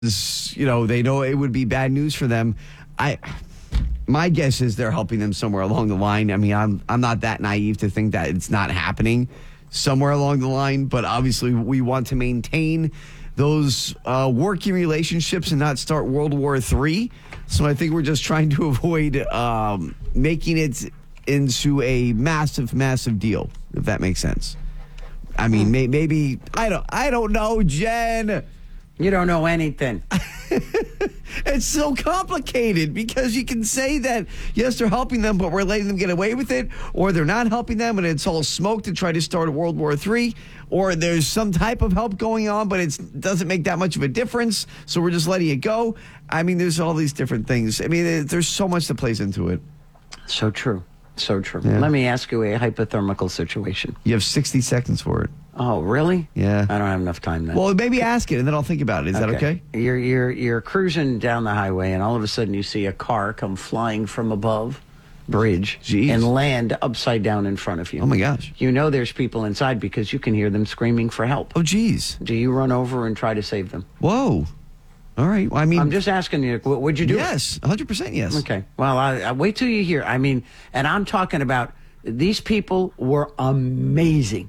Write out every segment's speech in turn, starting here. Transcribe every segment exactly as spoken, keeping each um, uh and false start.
you know, they know it would be bad news for them. I, my guess is they're helping them somewhere along the line. I mean, I'm I'm not that naive to think that it's not happening somewhere along the line, but obviously we want to maintain those uh, working relationships and not start World War Three. So I think we're just trying to avoid um, making it into a massive, massive deal, if that makes sense. I mean, may, maybe I don't, I don't know, Jen. You don't know anything. It's so complicated because you can say that, yes, they're helping them, but we're letting them get away with it, or they're not helping them and it's all smoke to try to start a World War Three, or there's some type of help going on, but it doesn't make that much of a difference, so we're just letting it go. I mean, there's all these different things. I mean, there's so much that plays into it. So true. So true. Yeah. Let me ask you a hypothermical situation. You have sixty seconds for it. Oh, really? Yeah. I don't have enough time then. Well, maybe ask it, and then I'll think about it. Is that okay? You're you're you're cruising down the highway, and all of a sudden you see a car come flying from above bridge Jeez. and land upside down in front of you. Oh, my gosh. You know there's people inside because you can hear them screaming for help. Oh, geez. Do you run over and try to save them? Whoa. All right. Well, I mean, I'm just asking you, what would you do? Yes, one hundred percent yes. Okay. Well, I, I wait till you hear. I mean, and I'm talking about these people were amazing.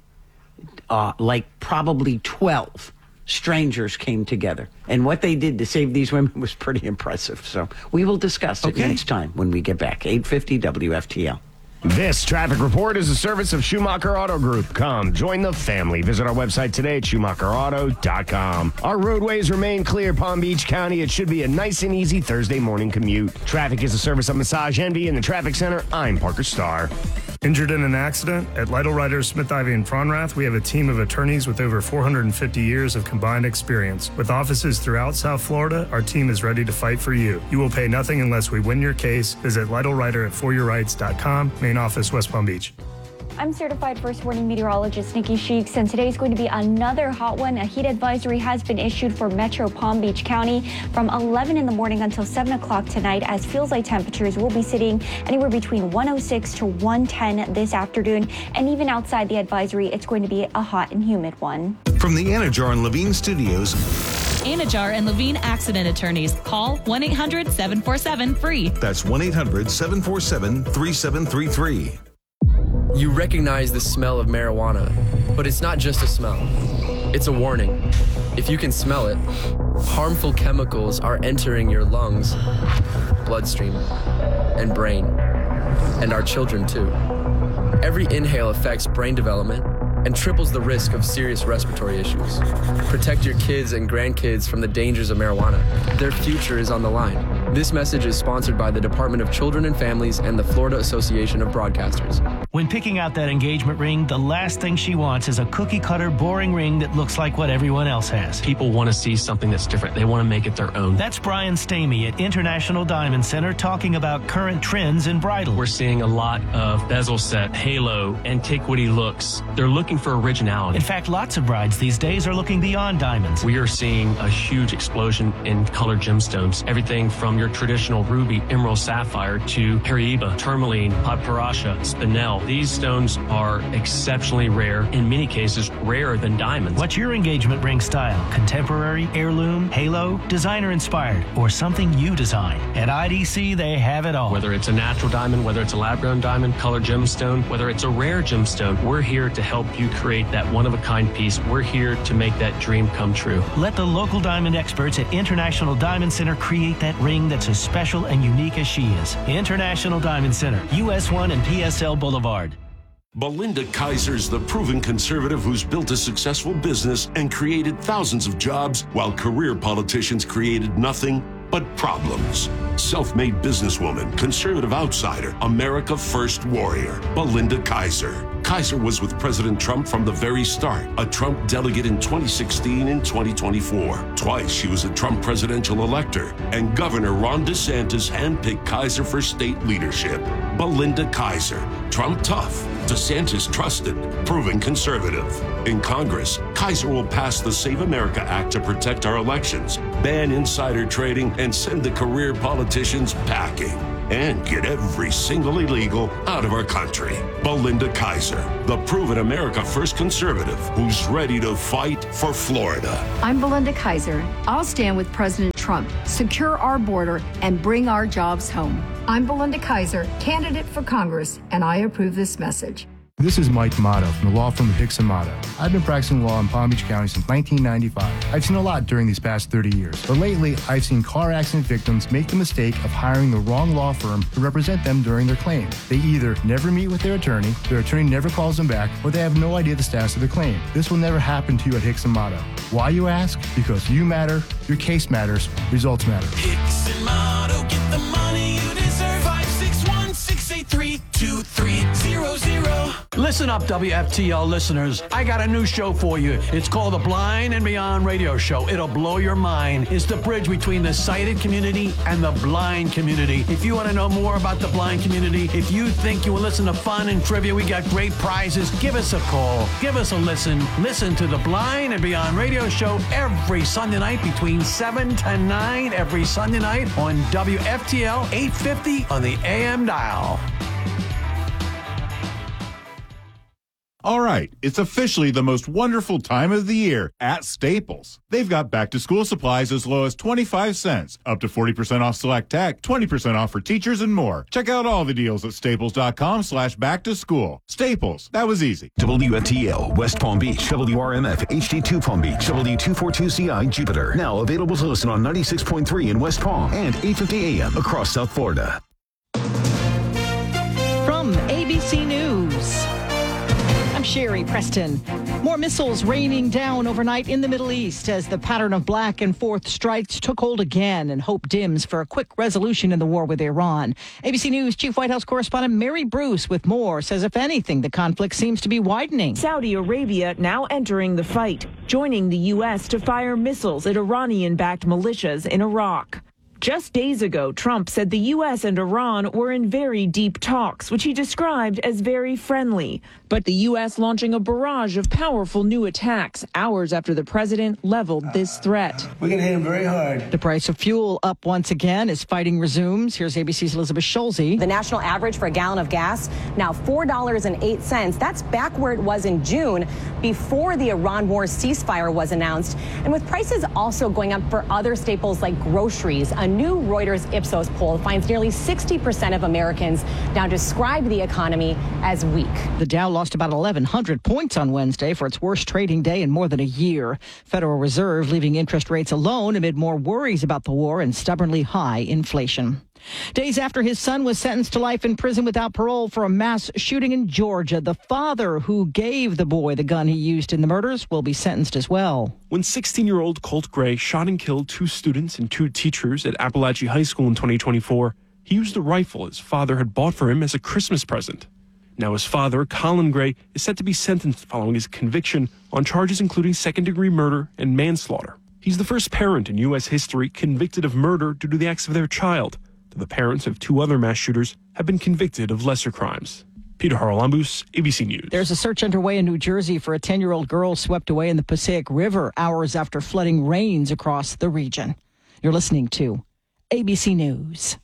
Uh, like probably twelve strangers came together. And what they did to save these women was pretty impressive. So we will discuss it Okay. next time when we get back. eight fifty W F T L. This traffic report is a service of Schumacher Auto Group. Come, join the family. Visit our website today at schumacher auto dot com. Our roadways remain clear, Palm Beach County. It should be a nice and easy Thursday morning commute. Traffic is a service of Massage Envy in the Traffic Center. I'm Parker Starr. Injured in an accident? At Lytle Writers, Smith, Ivy, and Fronrath, we have a team of attorneys with over four hundred fifty years of combined experience. With offices throughout South Florida, our team is ready to fight for you. You will pay nothing unless we win your case. Visit Lytle Writer at for your rights dot com, main office, West Palm Beach. I'm certified first warning meteorologist Nikki Sheeks, and today is going to be another hot one. A heat advisory has been issued for Metro Palm Beach County from eleven in the morning until seven o'clock tonight, as feels like temperatures will be sitting anywhere between one oh six to one ten this afternoon. And even outside the advisory, it's going to be a hot and humid one. From the Anajar and Levine Studios, Anajar and Levine Accident Attorneys. Call one eight hundred seven four seven free. that's one eight hundred seven four seven three seven three three. You recognize the smell of marijuana, but it's not just a smell. It's a warning. If you can smell it, harmful chemicals are entering your lungs, bloodstream, and brain, and our children too. Every inhale affects brain development and triples the risk of serious respiratory issues. Protect your kids and grandkids from the dangers of marijuana. Their future is on the line. This message is sponsored by the Department of Children and Families and the Florida Association of Broadcasters. When picking out that engagement ring, the last thing she wants is a cookie-cutter, boring ring that looks like what everyone else has. People want to see something that's different. They want to make it their own. That's Brian Stamey at International Diamond Center talking about current trends in bridal. We're seeing a lot of bezel set, halo, antiquity looks. They're looking for originality. In fact, lots of brides these days are looking beyond diamonds. We are seeing a huge explosion in colored gemstones. Everything from your traditional ruby, emerald, sapphire to Hariba, tourmaline, paparasha, spinel. These stones are exceptionally rare, in many cases rarer than diamonds. What's your engagement ring style? Contemporary, heirloom, halo, designer inspired, or something you design? At I D C, they have it all. Whether it's a natural diamond, whether it's a lab-grown diamond, colored gemstone, whether it's a rare gemstone, we're here to help you create that one-of-a-kind piece. We're here to make that dream come true. Let the local diamond experts at International Diamond Center create that ring that's as special and unique as she is. International Diamond Center, U S one and P S L Boulevard. Belinda Kaiser's the proven conservative who's built a successful business and created thousands of jobs, while career politicians created nothing but problems. Self-made businesswoman, conservative outsider, America First warrior, Belinda Kaiser. Kaiser was with President Trump from the very start, a Trump delegate in twenty sixteen and twenty twenty-four. Twice she was a Trump presidential elector, and Governor Ron DeSantis handpicked Kaiser for state leadership. Belinda Kaiser, Trump tough, DeSantis trusted, proven conservative. In Congress, Kaiser will pass the Save America Act to protect our elections, ban insider trading, and send the career politicians packing. and get every single illegal out of our country. Belinda Kaiser, the proven America First conservative who's ready to fight for Florida. I'm Belinda Kaiser. I'll stand with President Trump, secure our border, and bring our jobs home. I'm Belinda Kaiser, candidate for Congress, and I approve this message. This is Mike Motto from the law firm of Hicks and Motto. I've been practicing law in Palm Beach County since nineteen ninety-five. I've seen a lot during these past thirty years, but lately I've seen car accident victims make the mistake of hiring the wrong law firm to represent them during their claim. They either never meet with their attorney, their attorney never calls them back, or they have no idea the status of their claim. This will never happen to you at Hicks and Motto. Why, you ask? Because you matter, your case matters, results matter. Hicks and Motto, get the money you deserve. five six one, six eight three, two three zero zero. Listen up, W F T L listeners. I got a new show for you. It's called the Blind and Beyond Radio Show. It'll blow your mind. It's the bridge between the sighted community and the blind community. If you want to know more about the blind community, if you think you will listen to fun and trivia, we got great prizes, give us a call. Give us a listen. Listen to the Blind and Beyond Radio Show every Sunday night between seven to nine every Sunday night on W F T L eight fifty on the A M dial. All right, it's officially the most wonderful time of the year at Staples. They've got back-to-school supplies as low as twenty-five cents, up to forty percent off select tech, twenty percent off for teachers, and more. Check out all the deals at staples.com slash back-to-school. Staples, that was easy. W F T L, West Palm Beach, W R M F, H D two Palm Beach, W two forty-two C I, Jupiter. Now available to listen on ninety-six point three in West Palm and eight fifty A M across South Florida. From A B C News, I'm Sherry Preston. More missiles raining down overnight in the Middle East as the pattern of back and forth strikes took hold again, and hope dims for a quick resolution in the war with Iran. A B C News Chief White House Correspondent Mary Bruce with more says, if anything, the conflict seems to be widening. Saudi Arabia now entering the fight, joining the U S to fire missiles at Iranian-backed militias in Iraq. Just days ago, Trump said the U S and Iran were in very deep talks, which he described as very friendly. But the U S launching a barrage of powerful new attacks hours after the president leveled this threat. We're going to hit him very hard. The price of fuel up once again as fighting resumes. Here's A B C's Elizabeth Schulze. The national average for a gallon of gas, now four dollars and eight cents. That's back where it was in June, before the Iran war ceasefire was announced. And with prices also going up for other staples like groceries, a new Reuters Ipsos poll finds nearly sixty percent of Americans now describe the economy as weak. The Dow lost about eleven hundred points on Wednesday for its worst trading day in more than a year. Federal Reserve leaving interest rates alone amid more worries about the war and stubbornly high inflation. Days after his son was sentenced to life in prison without parole for a mass shooting in Georgia, the father who gave the boy the gun he used in the murders will be sentenced as well. When sixteen-year-old Colt Gray shot and killed two students and two teachers at Appalachia High School in twenty twenty-four, he used a rifle his father had bought for him as a Christmas present. Now his father, Colin Gray, is set to be sentenced following his conviction on charges including second-degree murder and manslaughter. He's the first parent in U S history convicted of murder due to the acts of their child. The parents of two other mass shooters have been convicted of lesser crimes. Peter Haralambous, A B C News. There's a search underway in New Jersey for a ten-year-old girl swept away in the Passaic River hours after flooding rains across the region. You're listening to A B C News.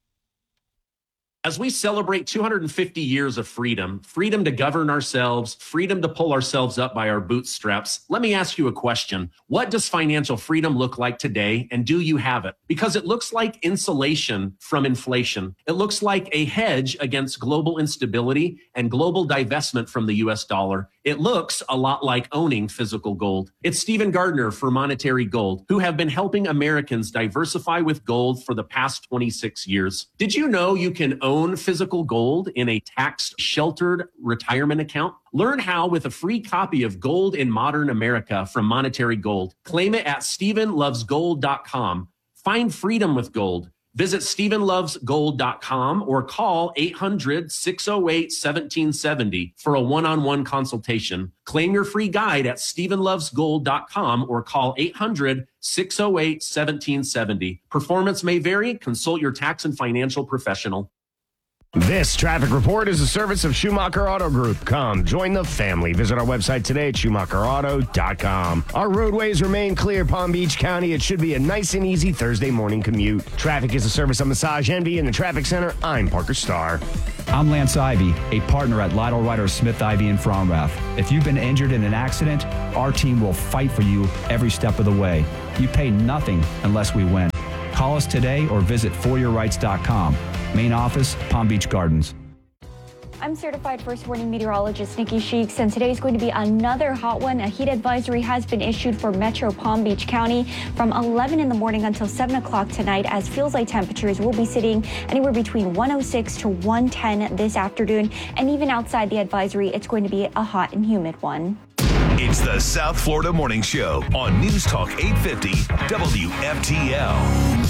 As we celebrate two hundred fifty years of freedom, freedom to govern ourselves, freedom to pull ourselves up by our bootstraps, let me ask you a question. What does financial freedom look like today, and do you have it? Because it looks like insulation from inflation. It looks like a hedge against global instability and global divestment from the U S dollar. It looks a lot like owning physical gold. It's Stephen Gardner for Monetary Gold, who have been helping Americans diversify with gold for the past twenty-six years. Did you know you can own physical gold in a tax-sheltered retirement account? Learn how with a free copy of Gold in Modern America from Monetary Gold. Claim it at stephen loves gold dot com. Find freedom with gold. Visit stephen loves gold dot com or call eight hundred, six oh eight, one seven seven oh for a one-on-one consultation. Claim your free guide at stephen loves gold dot com or call eight hundred, six oh eight, one seven seven oh. Performance may vary. Consult your tax and financial professional. This traffic report is a service of Schumacher Auto Group. Come join the family. Visit our website today at Schumacher Auto dot com. Our roadways remain clear, Palm Beach County. It should be a nice and easy Thursday morning commute. Traffic is a service of Massage Envy in the Traffic Center. I'm Parker Starr. I'm Lance Ivy, a partner at Lytle Ryder Smith Ivy in Fromrath. If you've been injured in an accident, our team will fight for you every step of the way. You pay nothing unless we win. Call us today or visit for your rights dot com. Main office, Palm Beach Gardens. I'm certified first warning meteorologist Nikki Sheeks, and today is going to be another hot one. A heat advisory has been issued for Metro Palm Beach County from eleven in the morning until seven o'clock tonight, as feels like temperatures will be sitting anywhere between one oh six to one ten this afternoon. And even outside the advisory, it's going to be a hot and humid one. It's the South Florida Morning Show on News Talk eight fifty W F T L.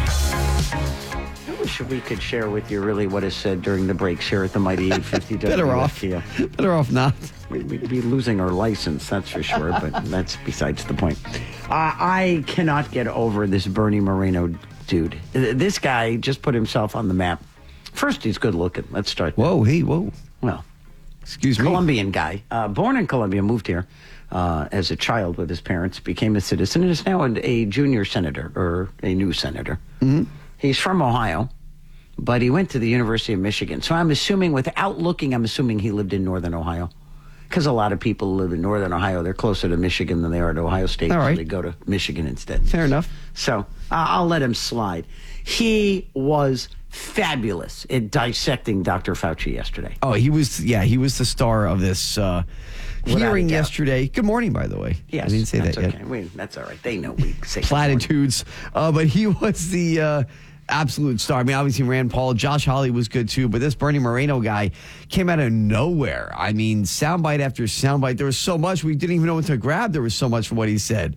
I wish we could share with you really what is said during the breaks here at the mighty eight fifty Better W F T L. off. Better off not. We'd be losing our license, that's for sure, but that's besides the point. Uh, I cannot get over this Bernie Moreno dude. This guy just put himself on the map. First, he's good looking. Let's start there. Whoa, hey, whoa. Well, excuse me. Colombian guy. Uh, born in Colombia, moved here uh, as a child with his parents, became a citizen, and is now a junior senator, or a new senator. Mm-hmm. He's from Ohio, but he went to the University of Michigan. So I'm assuming, without looking, I'm assuming he lived in Northern Ohio. Because a lot of people live in Northern Ohio. They're closer to Michigan than they are to Ohio State. All right. So they go to Michigan instead. Fair enough. So uh, I'll let him slide. He was fabulous at dissecting Doctor Fauci yesterday. Oh, he was, yeah, he was the star of this uh, hearing yesterday. Good morning, by the way. Yes, I didn't say that's that okay. yet. We, that's all right. They know we say Platitudes. Uh, but he was the uh, absolute star. I mean, obviously Rand Paul, Josh Hawley was good too, but this Bernie Moreno guy came out of nowhere. I mean, soundbite after soundbite. There was so much we didn't even know what to grab. There was so much for what he said.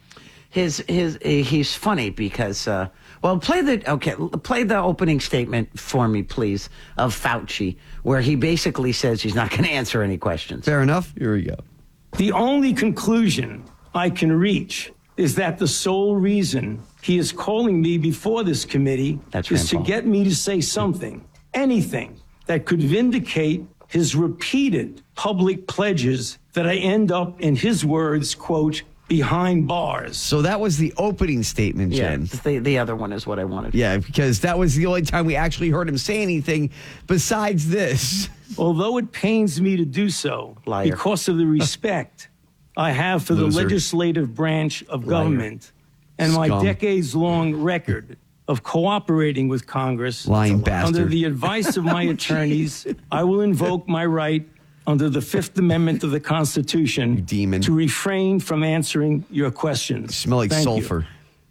His his uh, he's funny because uh, well, play the okay, play the opening statement for me, please, of Fauci, where he basically says he's not going to answer any questions. Fair enough. Here we go. The only conclusion I can reach is that the sole reason he is calling me before this committee That's is Rand to Paul. get me to say something, anything that could vindicate his repeated public pledges that I end up, in his words, quote, behind bars. So that was the opening statement, Yeah, Jen. the the other one is what I wanted. Yeah, because that was the only time we actually heard him say anything besides this. Although it pains me to do so, Liar. because of the respect I have for Loser. the legislative branch of Liar. government and my Scum. decades-long record of cooperating with Congress Lying bastard. under the advice of my attorneys, I will invoke my right under the Fifth Amendment of the Constitution demon. to refrain from answering your questions. You smell like Thank you. sulfur.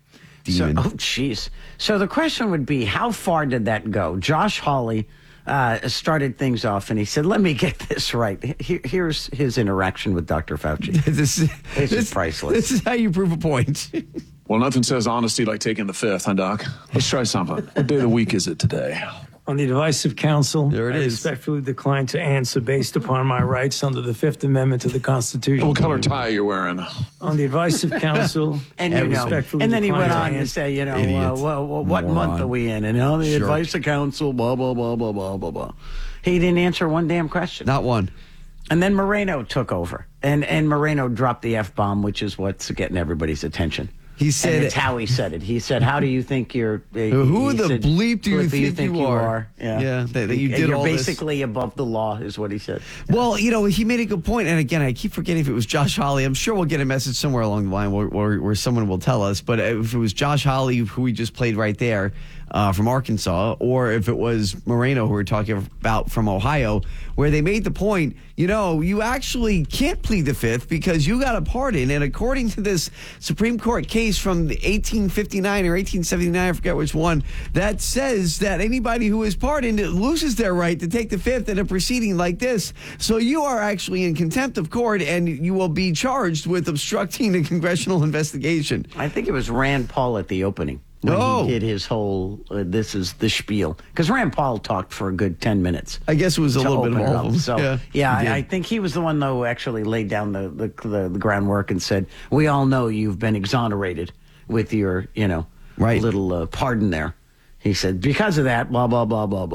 So, Demon. oh, jeez. So the question would be, how far did that go? Josh Hawley uh, started things off, and he said, let me get this right. Here, here's his interaction with Doctor Fauci. this, This this is priceless. This is how you prove a point. Well, nothing says honesty like taking the fifth, huh, Doc? Let's try something. What day of the week is it today? On the advice of counsel, There it I is. respectfully decline to answer based upon my rights under the Fifth Amendment of the Constitution. What color tie are you wearing? On the advice of counsel, And I you know, respectfully and then he decline went to on to answer. say, you know, uh, Idiot. well, well, what Moron. month are we in? And all the Sure. advice of counsel, blah, blah, blah, blah, blah, blah, blah. He didn't answer one damn question. Not one. And then Moreno took over. And, and Moreno dropped the F-bomb, which is what's getting everybody's attention. He said, and it's how he said it. He said, how do you think you're... Uh, Who he the said, bleep do you "Who think you are?" Yeah, Yeah, that- that you And did you're all this. basically above the law, is what he said. Well, you know, he made a good point. And again, I keep forgetting if it was Josh Hawley. I'm sure we'll get a message somewhere along the line where, where, where someone will tell us. But if it was Josh Hawley, who we just played right there uh, from Arkansas, or if it was Moreno, who we're talking about from Ohio, where they made the point, you know, you actually can't plead the fifth because you got a pardon. And according to this Supreme Court case from the eighteen fifty-nine or eighteen seventy-nine, I forget which one, that says that anybody who is pardoned loses their right to take the fifth in a proceeding like this. So you are actually in contempt of court, and you will be charged with obstructing a congressional investigation. I think it was Rand Paul at the opening. When Oh. he did his whole, uh, this is the spiel. Because Rand Paul talked for a good ten minutes. I guess it was a to little bit of open it all up. of them. So, Yeah, yeah, he did. I, I think he was the one, though, who actually laid down the, the, the, the groundwork and said, we all know you've been exonerated with your, you know, Right. little uh, pardon there. He said, because of that, blah, blah, blah, blah, blah.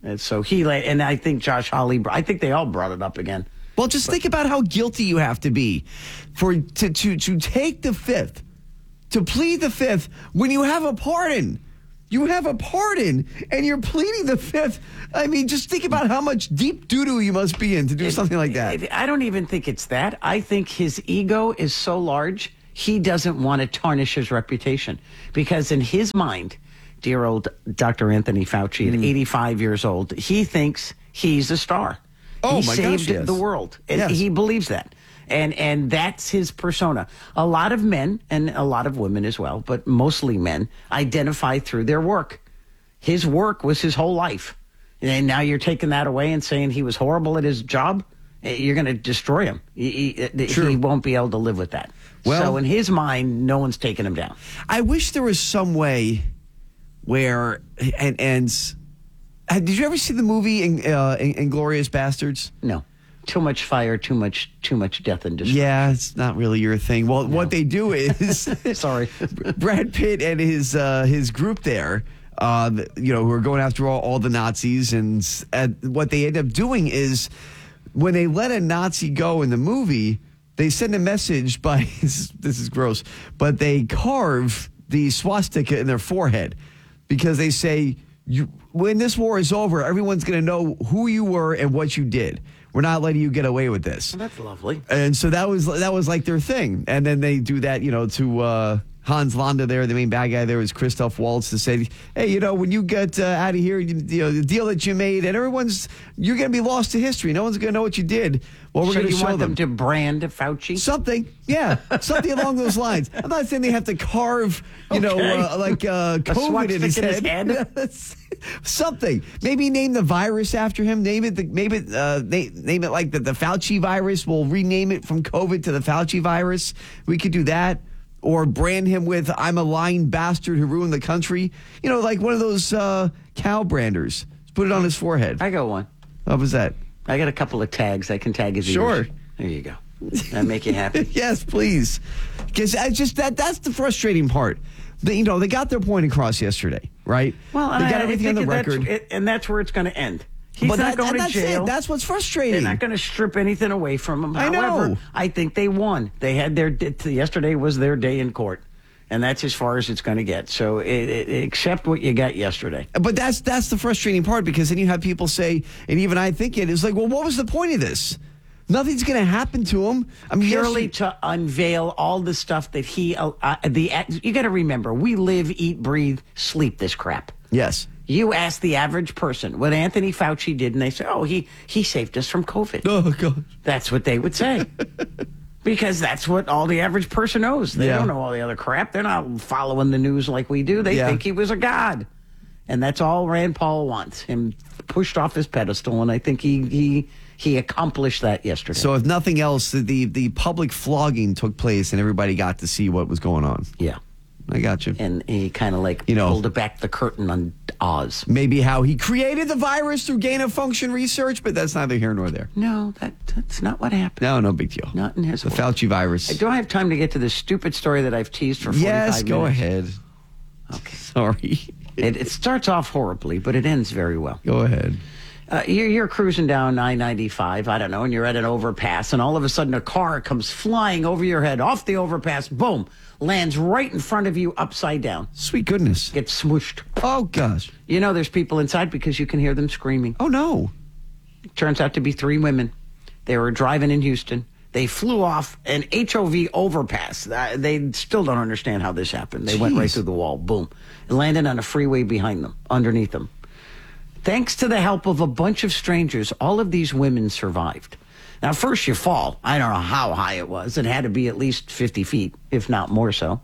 And so he, and I think Josh Hawley, I think they all brought it up again. Well, just think about how guilty you have to be for to, to, to take the fifth, to plead the fifth when you have a pardon. You have a pardon, and you're pleading the fifth. I mean, just think about how much deep doo-doo you must be in to do it, something like that. It, I don't even think it's that. I think his ego is so large, he doesn't want to tarnish his reputation. Because in his mind, dear old Doctor Anthony Fauci, at mm. eighty-five years old, he thinks he's a star. Oh, he my saved gosh, yes. the world. And yes. he believes that. And and that's his persona. A lot of men, and a lot of women as well, but mostly men, identify through their work. His work was his whole life. And now you're taking that away and saying he was horrible at his job? You're going to destroy him. He, he, he won't be able to live with that. Well, so in his mind, no one's taking him down. I wish there was some way where, and, and uh, did you ever see the movie in, uh, Inglourious Bastards? No. Too much fire, too much, too much death and destruction. Yeah, it's not really your thing. Well, no. What they do is, sorry, Brad Pitt and his uh, his group there, uh, you know, who are going after all, all the Nazis, and uh, what they end up doing is, when they let a Nazi go in the movie, they send a message by this is gross, but they carve the swastika in their forehead because they say, you, when this war is over, everyone's going to know who you were and what you did. We're not letting you get away with this. Well, that's lovely. And so that was that was like their thing. And then they do that, you know, to uh, Hans Landa there, the main bad guy there was Christoph Waltz, to say, hey, you know, when you get uh, out of here, you, you know, the deal that you made, and everyone's, you're going to be lost to history. No one's going to know what you did. Well, we're so going to you show want them. them to brand Fauci? Something, yeah, something along those lines. I'm not saying they have to carve, you know, Okay. uh, like uh, COVID in his in his head. head? Something. Maybe name the virus after him. Name it. The, maybe uh, name, name it like the, the Fauci virus. We'll rename it from COVID to the Fauci virus. We could do that. Or brand him with "I'm a lying bastard who ruined the country." You know, like one of those uh, cow branders. Put it on his forehead. I got one. What was that? I got a couple of tags. I can tag his ears. Sure. There you go. That make you happy? Yes, please. Because I just that that's the frustrating part. They, you know, they got their point across yesterday, right? Well, they got I, everything I on the think record, that's, it, and that's where it's going to end. He's but not that, going and to that's jail. It. That's what's frustrating. They're not going to strip anything away from him. I know. However, I think they won. They had their yesterday was their day in court, and that's as far as it's going to get. So it, it, accept what you got yesterday. But that's that's the frustrating part, because then you have people say, and even I think it is like, well, what was the point of this? Nothing's going to happen to him. I mean, Purely yes, to unveil all the stuff that he. Uh, uh, the you got to remember, we live, eat, breathe, sleep this crap. Yes. You ask the average person what Anthony Fauci did, and they say, "Oh, he he saved us from COVID." Oh God. That's what they would say. Because that's what all the average person knows. They Yeah. don't know all the other crap. They're not following the news like we do. They Yeah. think he was a god. And that's all Rand Paul wants, him pushed off his pedestal. And I think he he, he accomplished that yesterday. So if nothing else, the, the the public flogging took place and everybody got to see what was going on. Yeah. I got you. And he kind of like You know, pulled back the curtain on Oz. Maybe how he created the virus through gain of function research, but that's neither here nor there. No, that that's not what happened. No, no big deal. Not in his The world. Fauci virus. Do I have time to get to this stupid story that I've teased for forty-five Yes, minutes? go ahead. Okay. Sorry. It, it starts off horribly, but it ends very well. Go ahead. Uh, you're, you're cruising down I ninety-five, I don't know, and you're at an overpass, and all of a sudden a car comes flying over your head, off the overpass, boom, lands right in front of you upside down. Sweet goodness. Gets smooshed. Oh, gosh. You know there's people inside because you can hear them screaming. Oh, no. Turns out to be three women. They were driving in Houston. They flew off an H O V overpass. Uh, they still don't understand how this happened. They went right Jeez. through the wall, boom, and landed on a freeway behind them, underneath them. Thanks to the help of a bunch of strangers, all of these women survived. Now, first you fall. I don't know how high it was. It had to be at least fifty feet, if not more so.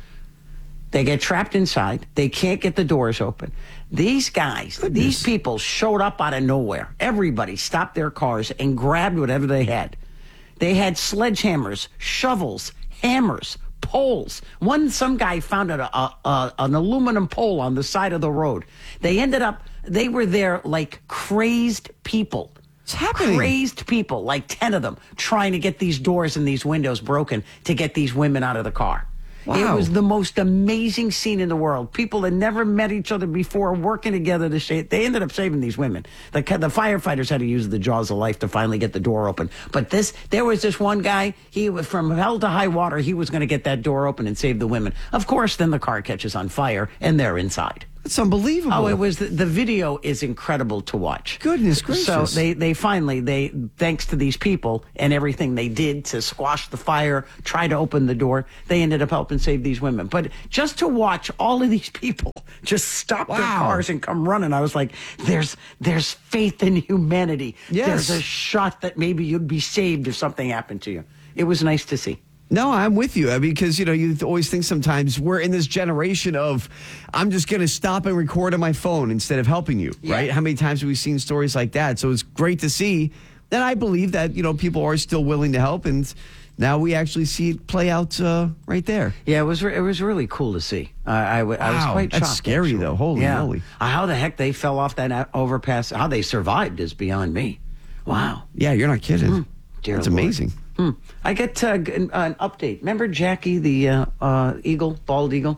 They get trapped inside. They can't get the doors open. These guys, Goodness. these people showed up out of nowhere. Everybody stopped their cars and grabbed whatever they had. They had sledgehammers, shovels, hammers, poles. One, some guy found a, a, a, an aluminum pole on the side of the road. They ended up, they were there like crazed people. What's happening? Crazed people, like ten of them, trying to get these doors and these windows broken to get these women out of the car. Wow. It was the most amazing scene in the world. People had never met each other before, working together to save. They ended up saving these women. The, the firefighters had to use the jaws of life to finally get the door open. But this, there was this one guy, he was from hell to high water, he was going to get that door open and save the women. Of course, then the car catches on fire, and they're inside. It's unbelievable. Oh, it was the, the video is incredible to watch. Goodness gracious! So they they finally they thanks to these people and everything they did to squash the fire, try to open the door, they ended up helping save these women. But just to watch all of these people just stop Wow. their cars and come running, I was like, there's there's faith in humanity. Yes. There's a shot that maybe you'd be saved if something happened to you. It was nice to see. No, I'm with you. I mean, because, you know, you always think sometimes we're in this generation of, I'm just going to stop and record on my phone instead of helping you, Yeah. right? How many times have we seen stories like that? So it's great to see that. I believe that, you know, people are still willing to help. And now we actually see it play out uh, right there. Yeah, it was re- it was really cool to see. Uh, I, w- I was Wow, quite that's shocked. scary, actually. though. Holy yeah. moly. Uh, How the heck they fell off that uh, overpass, how they survived is beyond me. Wow. Yeah, you're not kidding. Mm. Dear That's Lord. amazing. Hmm. I get uh, g- an update. Remember Jackie, the uh, uh, eagle, bald eagle?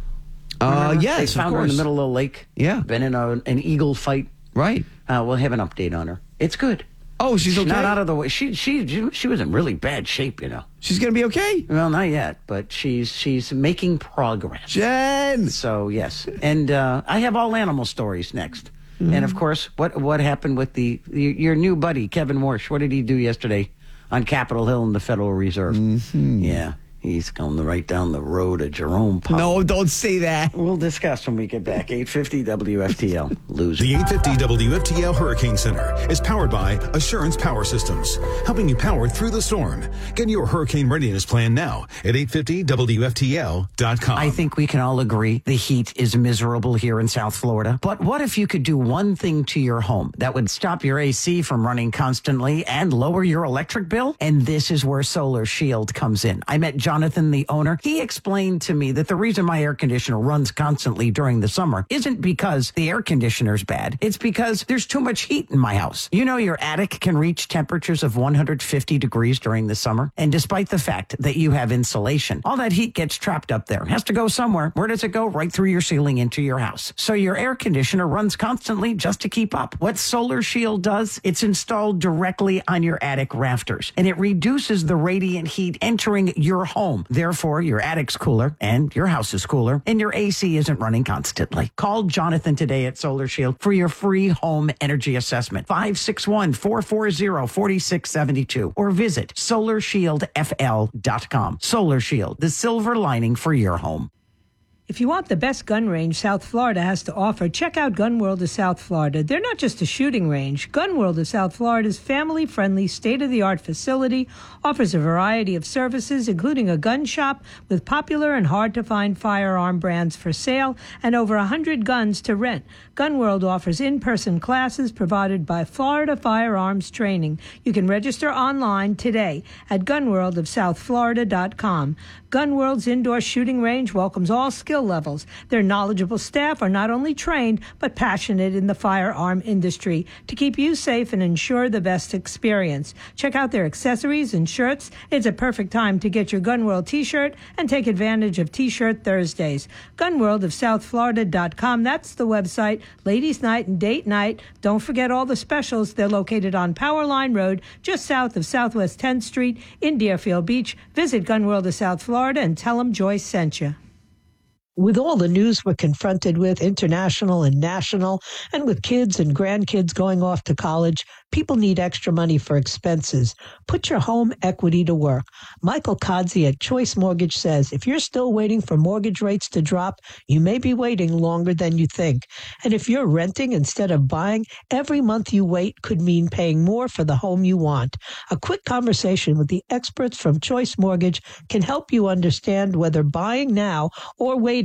Uh, Remember? yes, They of found her in the course. middle of the lake. Yeah. Been in a, an eagle fight. Right. Uh, we'll have an update on her. It's good. Oh, she's okay? Not out of the way. She she she, she was in really bad shape, you know. She's going to be okay? Well, not yet, but she's she's making progress. Jen! So, yes. And uh, I have all animal stories next. Mm-hmm. And, of course, what what happened with the your, your new buddy, Kevin Warsh? What did he do yesterday on Capitol Hill in the Federal Reserve? Mm-hmm. Yeah. He's going right down the road of Jerome Powell. No, don't say that. We'll discuss when we get back. eight fifty W F T L. Loser. The eight fifty W F T L Hurricane Center is powered by Assurance Power Systems, helping you power through the storm. Get your hurricane readiness plan now at eight fifty W F T L dot com. I think we can all agree the heat is miserable here in South Florida. But what if you could do one thing to your home that would stop your A C from running constantly and lower your electric bill? And this is where Solar Shield comes in. I met Jonathan, the owner. He explained to me that the reason my air conditioner runs constantly during the summer isn't because the air conditioner's bad. It's because there's too much heat in my house. You know, your attic can reach temperatures of one hundred fifty degrees during the summer. And despite the fact that you have insulation, all that heat gets trapped up there. It has to go somewhere. Where does it go? Right through your ceiling into your house. So your air conditioner runs constantly just to keep up. What Solar Shield does, it's installed directly on your attic rafters, and it reduces the radiant heat entering your home. Therefore, your attic's cooler and your house is cooler and your A C isn't running constantly. Call Jonathan today at Solar Shield for your free home energy assessment. five six one, four four zero, four six seven two or visit solar shield f l dot com. Solar Shield, the silver lining for your home. If you want the best gun range South Florida has to offer, check out Gun World of South Florida. They're not just a shooting range. Gun World of South Florida's family-friendly, state-of-the-art facility offers a variety of services, including a gun shop with popular and hard-to-find firearm brands for sale and over one hundred guns to rent. Gun World offers in-person classes provided by Florida Firearms Training. You can register online today at gun world of south florida dot com. Gun World's indoor shooting range welcomes all skill levels. Their knowledgeable staff are not only trained, but passionate in the firearm industry to keep you safe and ensure the best experience. Check out their accessories and shirts. It's a perfect time to get your Gun World t-shirt and take advantage of T-Shirt Thursdays. gun world of south florida dot com. That's the website. Ladies' night and date night. Don't forget all the specials. They're located on Powerline Road, just south of Southwest tenth Street in Deerfield Beach. Visit Gun World of South Florida and tell them Joyce sent you. With all the news we're confronted with, international and national, and with kids and grandkids going off to college, people need extra money for expenses. Put your home equity to work. Michael Kodzi at Choice Mortgage says, if you're still waiting for mortgage rates to drop, you may be waiting longer than you think. And if you're renting instead of buying, every month you wait could mean paying more for the home you want. A quick conversation with the experts from Choice Mortgage can help you understand whether buying now or waiting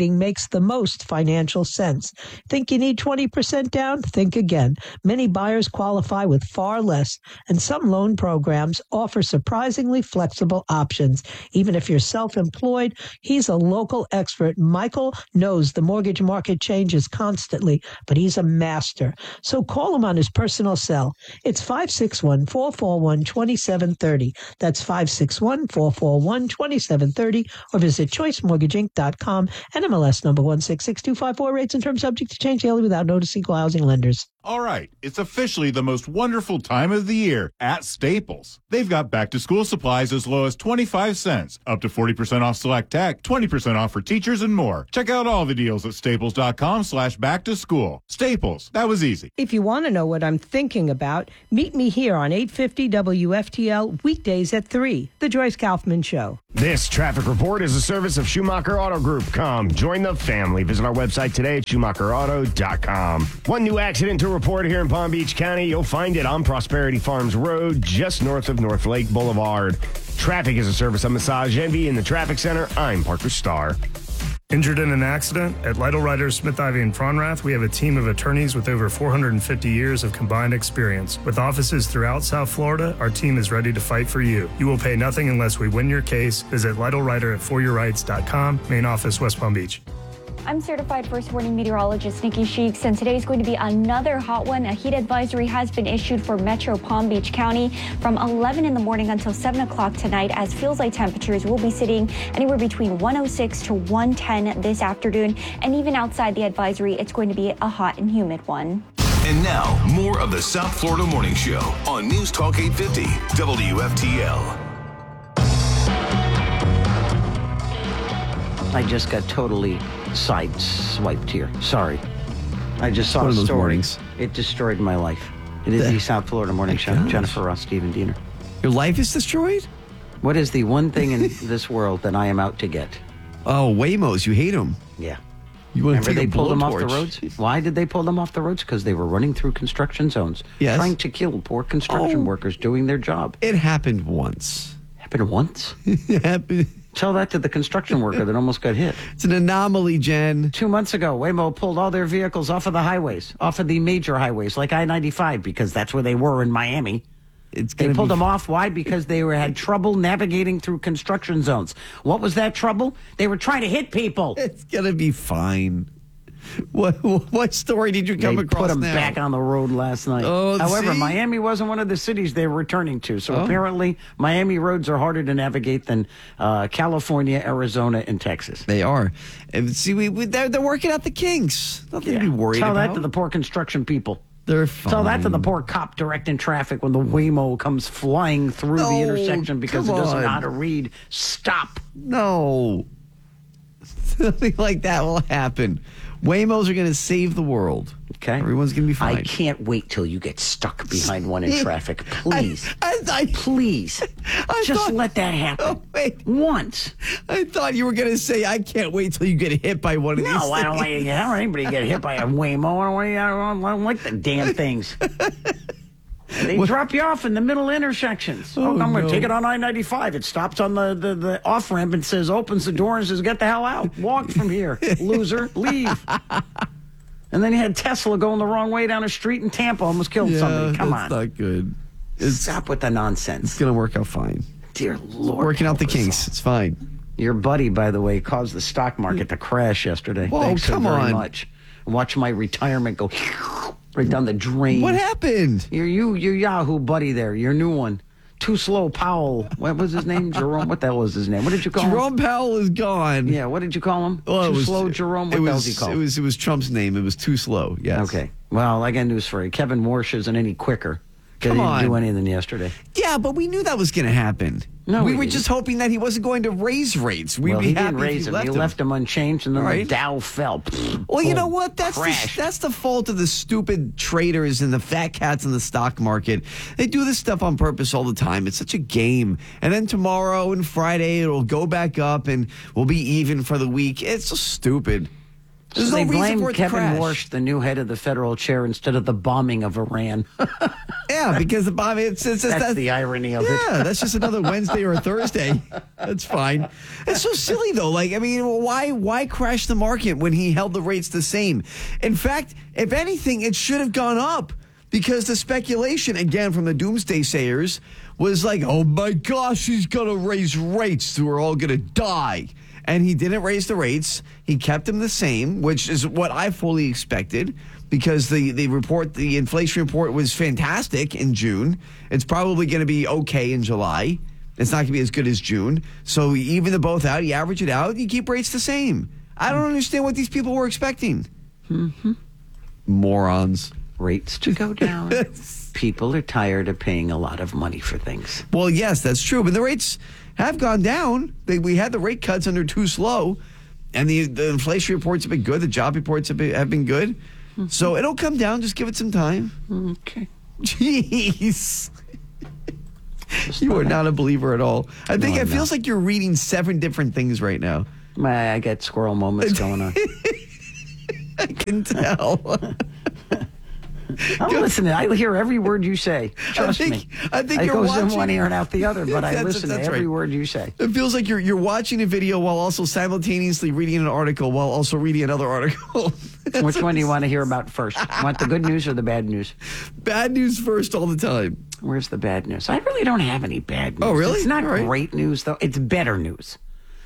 rating makes the most financial sense. Think you need twenty percent down? Think again. Many buyers qualify with far less, and some loan programs offer surprisingly flexible options. Even if you're self-employed, he's a local expert. Michael knows the mortgage market changes constantly, but he's a master. So call him on his personal cell. It's five six one, four four one, two seven three zero. That's five six one, four four one, two seven three zero, or visit choice mortgage inc dot com. N M L S number one six six two five four. Rates and terms subject to change daily without notice. Equal housing lenders. All right, it's officially the most wonderful time of the year at Staples. They've got back-to-school supplies as low as twenty-five cents, up to forty percent off select tech, twenty percent off for teachers, and more. Check out all the deals at staples.com slash back-to-school. Staples, that was easy. If you want to know what I'm thinking about, meet me here on eight fifty W F T L weekdays at three, The Joyce Kaufman Show. This traffic report is a service of Schumacher Auto Group. Come, join the family. Visit our website today at schumacher auto dot com. One new accident to report here in Palm Beach County. You'll find it on Prosperity Farms Road, just north of North Lake Boulevard. Traffic is a service of Massage Envy in the Traffic Center. I'm Parker Starr. Injured in an accident? At Lytle Ryder, Smith Ivy, and Fronrath, we have a team of attorneys with over four hundred fifty years of combined experience. With offices throughout South Florida, our team is ready to fight for you. You will pay nothing unless we win your case. Visit Lytle Ryder at for your rights dot com, main office, West Palm Beach. I'm certified first warning meteorologist Nikki Sheeks, and today is going to be another hot one. A heat advisory has been issued for Metro Palm Beach County from eleven in the morning until seven o'clock tonight, as feels like temperatures will be sitting anywhere between one oh six to one ten this afternoon. And even outside the advisory, it's going to be a hot and humid one. And now, more of the South Florida Morning Show on News Talk eight fifty W F T L. I just got totally side-swiped here. Sorry. I just saw One a of those story. mornings. It destroyed my life. It is The- the South Florida Morning My Show. gosh. Jennifer Ross, Stephen Diener. Your life is destroyed? What is the one thing in this world that I am out to get? Oh, Waymos. You hate them. Yeah. You want Remember to take they a pulled them off the blowtorch. roads? Why did they pull them off the roads? Because they were running through construction zones. Yes. Trying to kill poor construction Oh. workers doing their job. It happened once. Happened once? It happened. Tell that to the construction worker that almost got hit. It's an anomaly, Jen. Two months ago, Waymo pulled all their vehicles off of the highways, off of the major highways, like I ninety-five, because that's where they were in Miami. It's They gonna pulled be them off. Why? Because they were, had trouble navigating through construction zones. What was that trouble? They were trying to hit people. It's gonna be fine. What what story did you come They across put them now? back on the road last night. Oh, However, see? Miami wasn't one of the cities they were returning to. So Oh. apparently, Miami roads are harder to navigate than uh, California, Arizona, and Texas. They are. And see, we, we they're, they're working out the kinks. Nothing to be worried Tell about. that to the poor construction people. They're fine. Tell that to the poor cop directing traffic when the Waymo comes flying through No, the intersection because it come doesn't know on. how to read. Stop. No. Nothing like that will happen. Waymos are going to save the world. Okay. Everyone's going to be fine. I can't wait till you get stuck behind one in traffic. Please. I, I, Please. I Just thought- let that happen. Oh, wait. Once. I thought you were going to say, I can't wait till you get hit by one of these No, I don't, things. like, I don't want anybody to get hit by a Waymo. I don't, want, I don't, I don't like the damn things. They drop you off in the middle intersections. Oh, Oh, I'm going no. to take it on I ninety-five. It stops on the, the, the off ramp and says, opens the door and says, get the hell out. Walk from here, loser. Leave. And then you had Tesla going the wrong way down a street in Tampa, almost killed Yeah, somebody. Come that's on. not good. It's, Stop with the nonsense. it's going to work out fine. Dear Lord. Working out the help us kinks. all. It's fine. Your buddy, by the way, caused the stock market to crash yesterday. Whoa, Thanks so come very on. much. Watch my retirement go right down the drain. What happened? Your you your Yahoo buddy there, your new one. Too slow Powell. What was his name? Jerome. What the hell was his name? What did you call him? Jerome Powell is gone. Yeah, what did you call him? Well, it Too was- slow Jerome. What it the hell was, was he called? It was, it was Trump's name. It was too slow. Yes. Okay. Well, I got news for you. Kevin Warsh isn't any quicker. They Come didn't on. do anything yesterday. Yeah, but we knew that was going to happen. No, we we were didn't. just hoping that he wasn't going to raise rates. We'd well, be he happy didn't if raise he him. left He him. left him unchanged, and then All the right. Dow fell. Well, you Boom. know what? That's the, Crashed. that's the fault of the stupid traders and the fat cats in the stock market. They do this stuff on purpose all the time. It's such a game. And then tomorrow and Friday it'll go back up and we'll be even for the week. It's so stupid. There's So no they reason blamed for it to Kevin crash. Warsh, the new head of the federal chair, instead of the bombing of Iran. And Yeah, because the Bob, it's, it's, it's That's that, the irony of yeah, it. Yeah, that's just another Wednesday or a Thursday. That's fine. It's so silly though. Like, I mean, why why crash the market when he held the rates the same? In fact, if anything, it should have gone up because the speculation again from the doomsday sayers was like, oh my gosh, he's gonna raise rates, we're all gonna die. And he didn't raise the rates. He kept them the same, which is what I fully expected because the, the report, the inflation report was fantastic in June. It's probably going to be okay in July. It's not going to be as good as June. So you even the both out, you average it out, you keep rates the same. I don't understand what these people were expecting. Mm-hmm. Morons. Rates to go down. People are tired of paying a lot of money for things. Well, yes, that's true. But the rates have gone down. They, we had the rate cuts under too slow, and the, the inflation reports have been good. The job reports have been, have been good. Mm-hmm. So it'll come down. Just give it some time. Okay. Jeez. You are not a believer at all. I think No, it I'm feels not. like you're reading seven different things right now. I get squirrel moments going on. I can tell. I'm listening. I hear every word you say. Trust I think, me. I think it you're goes watching in one ear and out the other, but I That's- listen to that's every right. word you say. It feels like you're you're watching a video while also simultaneously reading an article while also reading another article. Which one do you want to hear about first? Want the good news or the bad news? Bad news first all the time. Where's the bad news? I really don't have any bad news. Oh, really? It's not All right. great news, though. It's better news.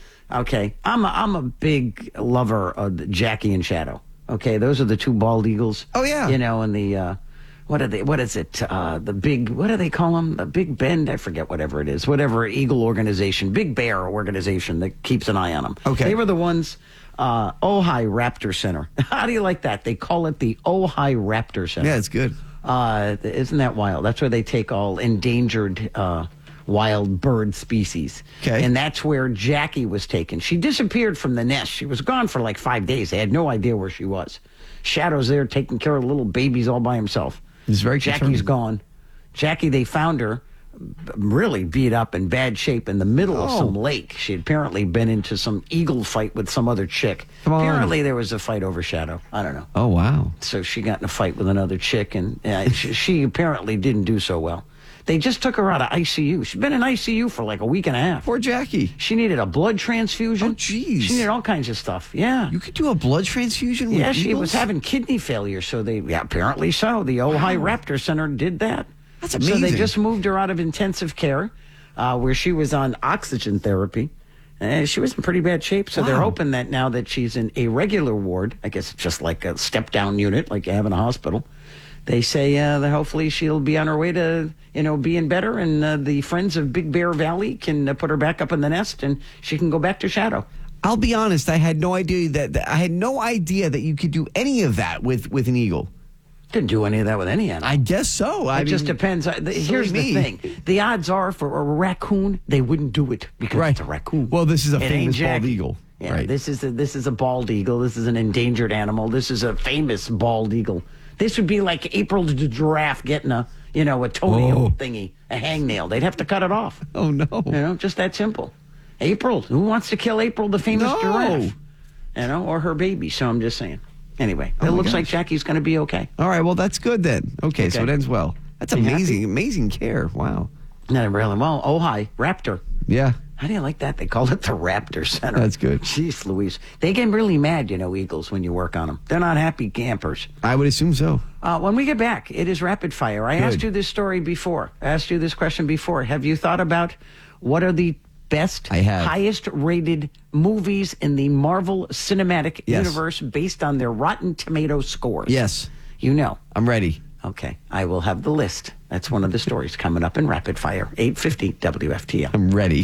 Okay. I'm a, I'm a big lover of the Jackie and Shadow. Okay. Those are the two bald eagles. Oh, yeah. You know, and the, uh, what are they, what is it? Uh, the big, what do they call them? The Big Bend? I forget whatever it is. Whatever eagle organization, Big Bear organization that keeps an eye on them. Okay. They were the ones, uh, Ojai Raptor Center. How do you like that? They call it the Ojai Raptor Center. Yeah, it's good. Uh, isn't that wild? That's where they take all endangered uh, wild bird species. Okay. And that's where Jackie was taken. She disappeared from the nest. She was gone for like five days. They had no idea where she was. Shadow's there taking care of the little babies all by himself. He's very Jackie's concerned. gone. Jackie, they found her really beat up in bad shape in the middle of Oh. some lake. She had apparently been into some eagle fight with some other chick. Come on. Apparently there was a fight over Shadow. I don't know. Oh, wow. So she got in a fight with another chick, and uh, she, she apparently didn't do so well. They just took her out of I C U. She's been in I C U for like a week and a half. Poor Jackie. She needed a blood transfusion. Oh, jeez. She needed all kinds of stuff. Yeah. You could do a blood transfusion with Yeah, she eagles? was having kidney failure, so they, yeah, apparently so. The Ojai Raptor Center did that. That's So they amazing. just moved her out of intensive care, uh, where she was on oxygen therapy. And she was in pretty bad shape, so they're Wow. hoping that now that she's in a regular ward, I guess it's just like a step-down unit, like you have in a hospital, they say uh, that hopefully she'll be on her way to, you know, being better, and uh, the friends of Big Bear Valley can uh, put her back up in the nest, and she can go back to Shadow. I'll be honest, I had no idea that, that I had no idea that you could do any of that with, with an eagle. Couldn't do any of that with any animal. I guess so. I It just mean, depends. Uh, the- silly Here's me. the thing: the odds are for a raccoon, they wouldn't do it because Right. it's a raccoon. Well, this is a It ain't famous bald Jackie. eagle. Yeah, Right. this is a, this is a bald eagle. This is an endangered animal. This is a famous bald eagle. This would be like April the giraffe getting a you know a toenail Oh. thingy, a hangnail. They'd have to cut it off. Oh, no. You know, just that simple. April, who wants to kill April, the famous No. giraffe? You know, or her baby. So I'm just saying. Anyway, Oh it my looks like gosh. Jackie's going to be okay. All right, well, that's good then. Okay, so Okay. it ends well. That's You amazing, happy? amazing care. Wow. Not really well. Ojai Raptor. Yeah. How do you like that? They call it the Raptor Center. That's good. Jeez Louise. They get really mad, you know, eagles, when you work on them. They're not happy campers. I would assume so. Uh, when we get back, it is rapid fire. I Good. asked you this story before. I asked you this question before. Have you thought about what are the best, I have. highest rated movies in the Marvel Cinematic Yes. Universe based on their Rotten Tomato scores? Yes. You know. I'm ready. Okay. I will have the list. That's one of the stories coming up in Rapid Fire. eight fifty W F T L. I'm ready.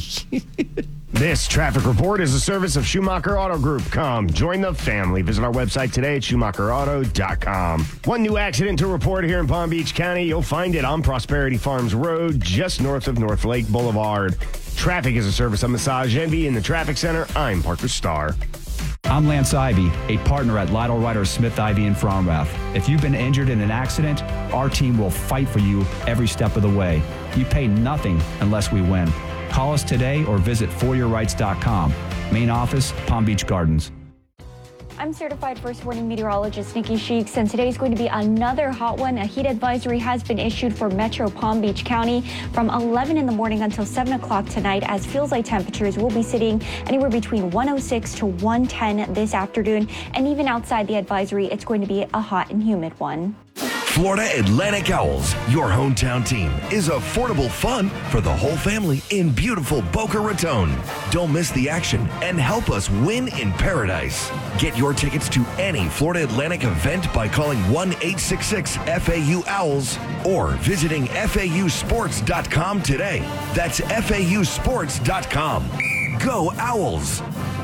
This traffic report is a service of Schumacher Auto Group. Come, join the family. Visit our website today at schumacher auto dot com. One new accident to report here in Palm Beach County. You'll find it on Prosperity Farms Road, just north of North Lake Boulevard. Traffic is a service of Massage Envy in the Traffic Center. I'm Parker Starr. I'm Lance Ivy, a partner at Lytle Ryder Smith Ivy in Fromrath. If you've been injured in an accident, our team will fight for you every step of the way. You pay nothing unless we win. Call us today or visit for your rights dot com. Main office, Palm Beach Gardens. I'm certified first warning meteorologist Nikki Sheeks, and today is going to be another hot one. A heat advisory has been issued for Metro Palm Beach County from eleven in the morning until seven o'clock tonight, as feels like temperatures will be sitting anywhere between one oh six to one ten this afternoon. And even outside the advisory, it's going to be a hot and humid one. Florida Atlantic Owls, your hometown team, is affordable fun for the whole family in beautiful Boca Raton. Don't miss the action and help us win in paradise. Get your tickets to any Florida Atlantic event by calling one eight six six F A U Owls or visiting F A U sports dot com today. That's F A U sports dot com. Go Owls!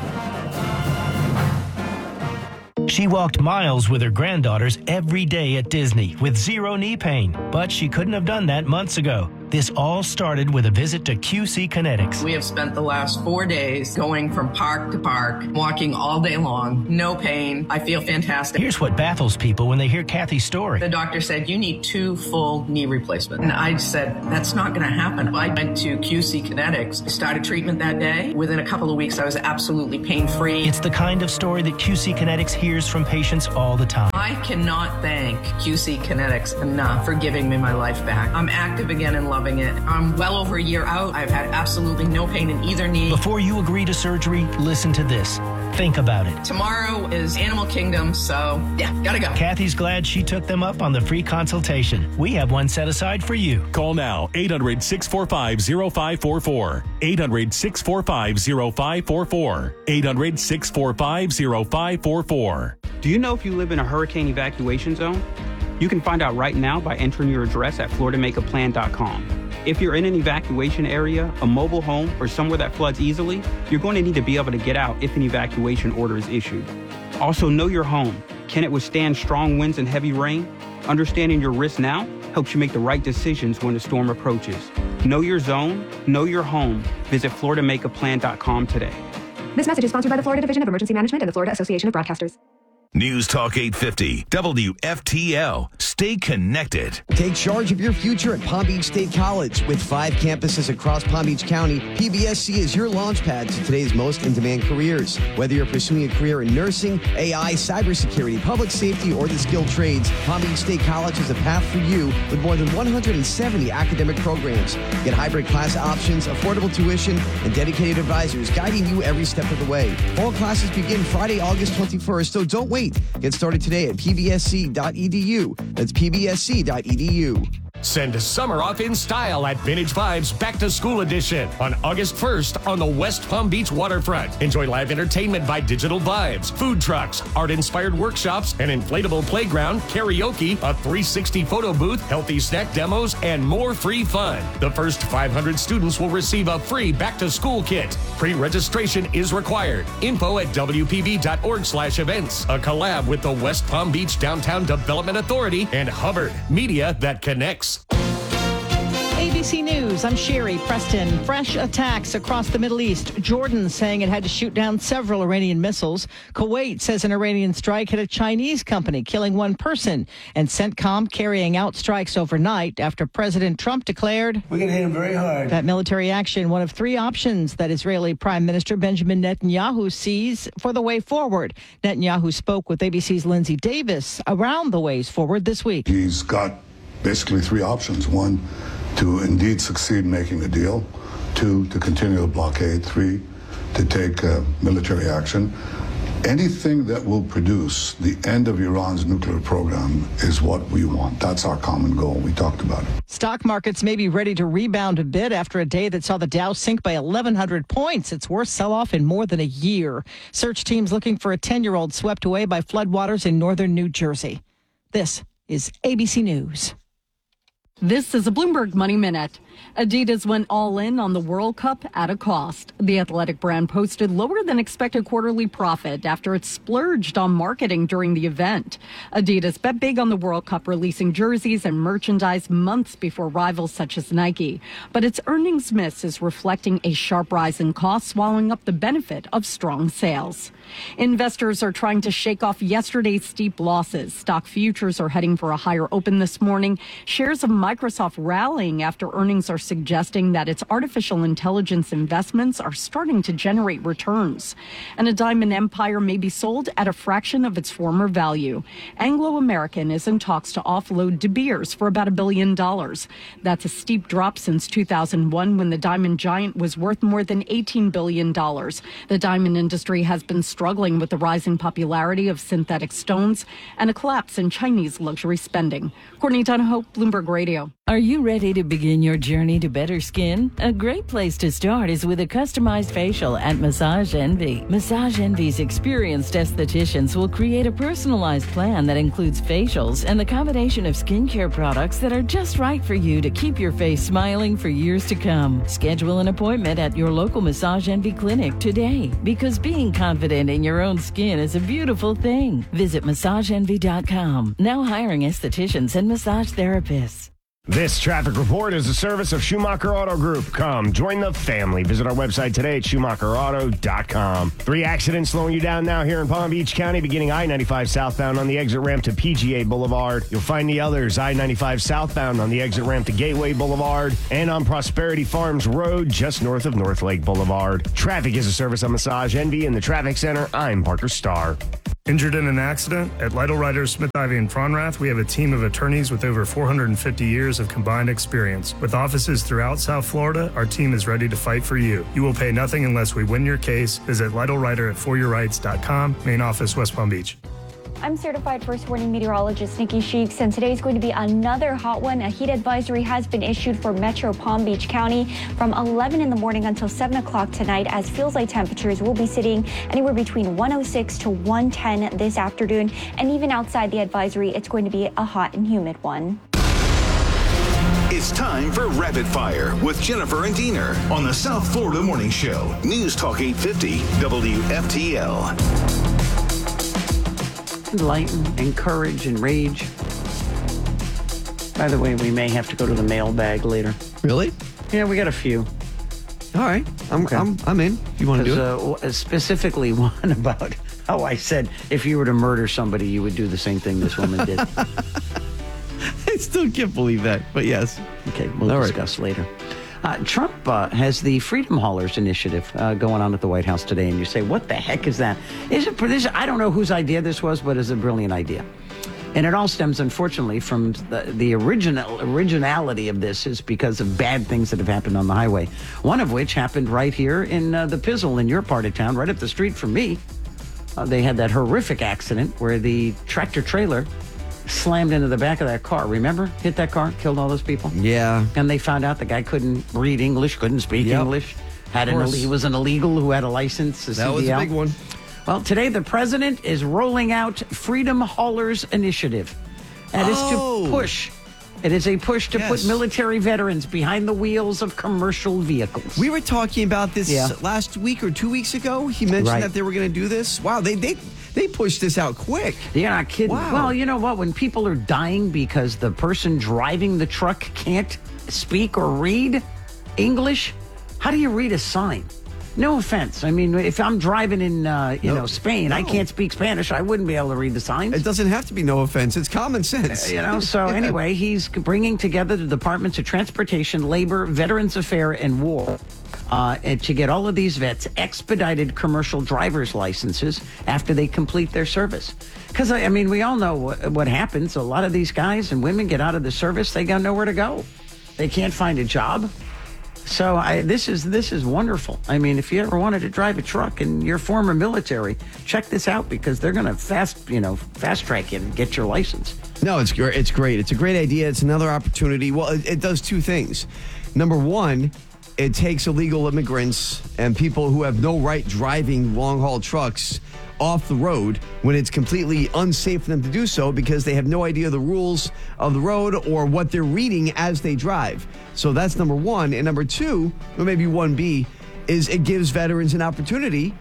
She walked miles with her granddaughters every day at Disney with zero knee pain, but she couldn't have done that months ago. This all started with a visit to Q C Kinetics. We have spent the last four days going from park to park, walking all day long, no pain. I feel fantastic. Here's what baffles people when they hear Kathy's story. The doctor said, you need two full knee replacements. And I said, that's not going to happen. I went to Q C Kinetics, started treatment that day. Within a couple of weeks, I was absolutely pain-free. It's the kind of story that Q C Kinetics hears from patients all the time. I cannot thank Q C Kinetics enough for giving me my life back. I'm active again and loving it. I'm well over a year out. I've had absolutely no pain in either knee. Before you agree to surgery, listen to this. Think about it. Tomorrow is Animal Kingdom, so yeah, gotta go. Kathy's glad she took them up on the free consultation. We have one set aside for you. Call now, eight hundred, six four five, zero five four four. eight hundred, six four five, zero five four four. eight hundred, six four five, zero five four four. Do you know if you live in a hurricane evacuation zone? You can find out right now by entering your address at florida make a plan dot com. If you're in an evacuation area, a mobile home, or somewhere that floods easily, you're going to need to be able to get out if an evacuation order is issued. Also, know your home. Can it withstand strong winds and heavy rain? Understanding your risk now helps you make the right decisions when the storm approaches. Know your zone, know your home. Visit florida make a plan dot com today. This message is sponsored by the Florida Division of Emergency Management and the Florida Association of Broadcasters. News Talk eight fifty, W F T L. Stay connected. Take charge of your future at Palm Beach State College. With five campuses across Palm Beach County, P B S C is your launchpad to today's most in-demand careers. Whether you're pursuing a career in nursing, A I, cybersecurity, public safety, or the skilled trades, Palm Beach State College is a path for you with more than one hundred seventy academic programs. Get hybrid class options, affordable tuition, and dedicated advisors guiding you every step of the way. All classes begin Friday, August twenty-first, so don't wait. Get started today at P B S C dot E D U. That's P B S C dot E D U. Send summer off in style at Vintage Vibes Back to School Edition on August first on the West Palm Beach waterfront. Enjoy live entertainment by Digital Vibes, food trucks, art-inspired workshops, an inflatable playground, karaoke, a three sixty photo booth, healthy snack demos, and more free fun. The first five hundred students will receive a free back-to-school kit. Pre-registration is required. Info at W P V dot org slash events. A collab with the West Palm Beach Downtown Development Authority and Hubbard, media that connects. A B C News, I'm Sherry Preston. Fresh attacks across the Middle East. Jordan saying it had to shoot down several Iranian missiles. Kuwait says an Iranian strike hit a Chinese company, killing one person. And CENTCOM carrying out strikes overnight after President Trump declared, we're going to hit him very hard. That military action, one of three options that Israeli Prime Minister Benjamin Netanyahu sees for the way forward. Netanyahu spoke with A B C's Lindsay Davis around the ways forward this week. He's got basically three options. One, to indeed succeed in making a deal. Two, to continue the blockade. Three, to take uh, military action. Anything that will produce the end of Iran's nuclear program is what we want. That's our common goal. We talked about it. Stock markets may be ready to rebound a bit after a day that saw the Dow sink by eleven hundred points. Its worst sell-off in more than a year. Search teams looking for a ten-year-old swept away by floodwaters in northern New Jersey. This is A B C News. This is a Bloomberg Money Minute. Adidas went all in on the World Cup at a cost. The athletic brand posted lower than expected quarterly profit after it splurged on marketing during the event. Adidas bet big on the World Cup, releasing jerseys and merchandise months before rivals such as Nike. But its earnings miss is reflecting a sharp rise in costs, swallowing up the benefit of strong sales. Investors are trying to shake off yesterday's steep losses. Stock futures are heading for a higher open this morning. Shares of Microsoft rallying after earnings Holdings are suggesting that its artificial intelligence investments are starting to generate returns. And a diamond empire may be sold at a fraction of its former value. Anglo American is in talks to offload De Beers for about a billion dollars. That's a steep drop since two thousand one, when the diamond giant was worth more than eighteen billion dollars. The diamond industry has been struggling with the rising popularity of synthetic stones and a collapse in Chinese luxury spending. Courtney Donahoe, Bloomberg Radio. Are you ready to begin your journey to better skin? A great place to start is with a customized facial at Massage Envy. Massage Envy's experienced estheticians will create a personalized plan that includes facials and the combination of skincare products that are just right for you to keep your face smiling for years to come. Schedule an appointment at your local Massage Envy clinic today, because being confident in your own skin is a beautiful thing. Visit massage envy dot com. Now hiring estheticians and massage therapists. This traffic report is a service of Schumacher Auto Group. Come, join the family. Visit our website today at schumacher auto dot com. Three accidents slowing you down now here in Palm Beach County, beginning I ninety-five southbound on the exit ramp to P G A Boulevard. You'll find the others, I ninety-five southbound on the exit ramp to Gateway Boulevard and on Prosperity Farms Road just north of North Lake Boulevard. Traffic is a service of Massage Envy in the Traffic Center. I'm Parker Starr. Injured in an accident? At Lytle Ryder, Smith Ivy, and Fronrath, we have a team of attorneys with over four hundred fifty years of combined experience. With offices throughout South Florida, our team is ready to fight for you. You will pay nothing unless we win your case. Visit Lytle Ryder at for your rights dot com, main office, West Palm Beach. I'm certified first warning meteorologist Nikki Sheeks, and today is going to be another hot one. A heat advisory has been issued for Metro Palm Beach County from eleven in the morning until seven o'clock tonight, as feels like temperatures will be sitting anywhere between one oh six to one ten this afternoon. And even outside the advisory, it's going to be a hot and humid one. It's time for Rapid Fire with Jennifer and Diener on the South Florida Morning Show. News Talk eight fifty W F T L. Enlighten, encourage, and rage. By the way, we may have to go to the mailbag later. Really? Yeah, we got a few. All right. I'm Okay. I'm, I'm in. If you want to do it. Uh, w- specifically one about how I said if you were to murder somebody, you would do the same thing this woman did. I still can't believe that, but yes. Okay, we'll All right. discuss later. Uh, Trump uh, has the Freedom Haulers initiative uh, going on at the White House today, and you say, what the heck is that? Is it? This, I don't know whose idea this was, but it's a brilliant idea. And it all stems, unfortunately, from the, the original originality of this is because of bad things that have happened on the highway. One of which happened right here in uh, the Pizzle in your part of town, right up the street from me. Uh, they had that horrific accident where the tractor trailer slammed into the back of that car. Remember? Hit that car, killed all those people. Yeah. And they found out the guy couldn't read English, couldn't speak Yep. English. Had Of an course. Ill- he was an illegal who had a license. A That was a big one. Well, today the president is rolling out Freedom Haulers Initiative. And Oh. it's to push. It is a push to Yes. put military veterans behind the wheels of commercial vehicles. We were talking about this Yeah. last week or two weeks ago. He mentioned Right. that they were going to do this. Wow, they they they pushed this out quick. You're not kidding. Wow. Well, you know what? When people are dying because the person driving the truck can't speak or read English, how do you read a sign? No offense. I mean, if I'm driving in, uh, you No, know, Spain, I no. can't speak Spanish. I wouldn't be able to read the signs. It doesn't have to be no offense. It's common sense. You know, so Yeah. anyway, he's bringing together the Departments of Transportation, Labor, Veterans Affairs, and War uh, and to get all of these vets expedited commercial driver's licenses after they complete their service. Because, I mean, we all know what, what happens. A lot of these guys and women get out of the service, they got nowhere to go. They can't find a job. So I, this is this is wonderful. I mean, if you ever wanted to drive a truck and you're former military, check this out because they're going to fast, you know, fast track you and get your license. No, it's great. It's great. It's a great idea. It's another opportunity. Well, it, it does two things. Number one, it takes illegal immigrants and people who have no right driving long haul trucks off the road when it's completely unsafe for them to do so because they have no idea the rules of the road or what they're reading as they drive. So that's number one. And number two, or maybe one B, is it gives veterans an opportunity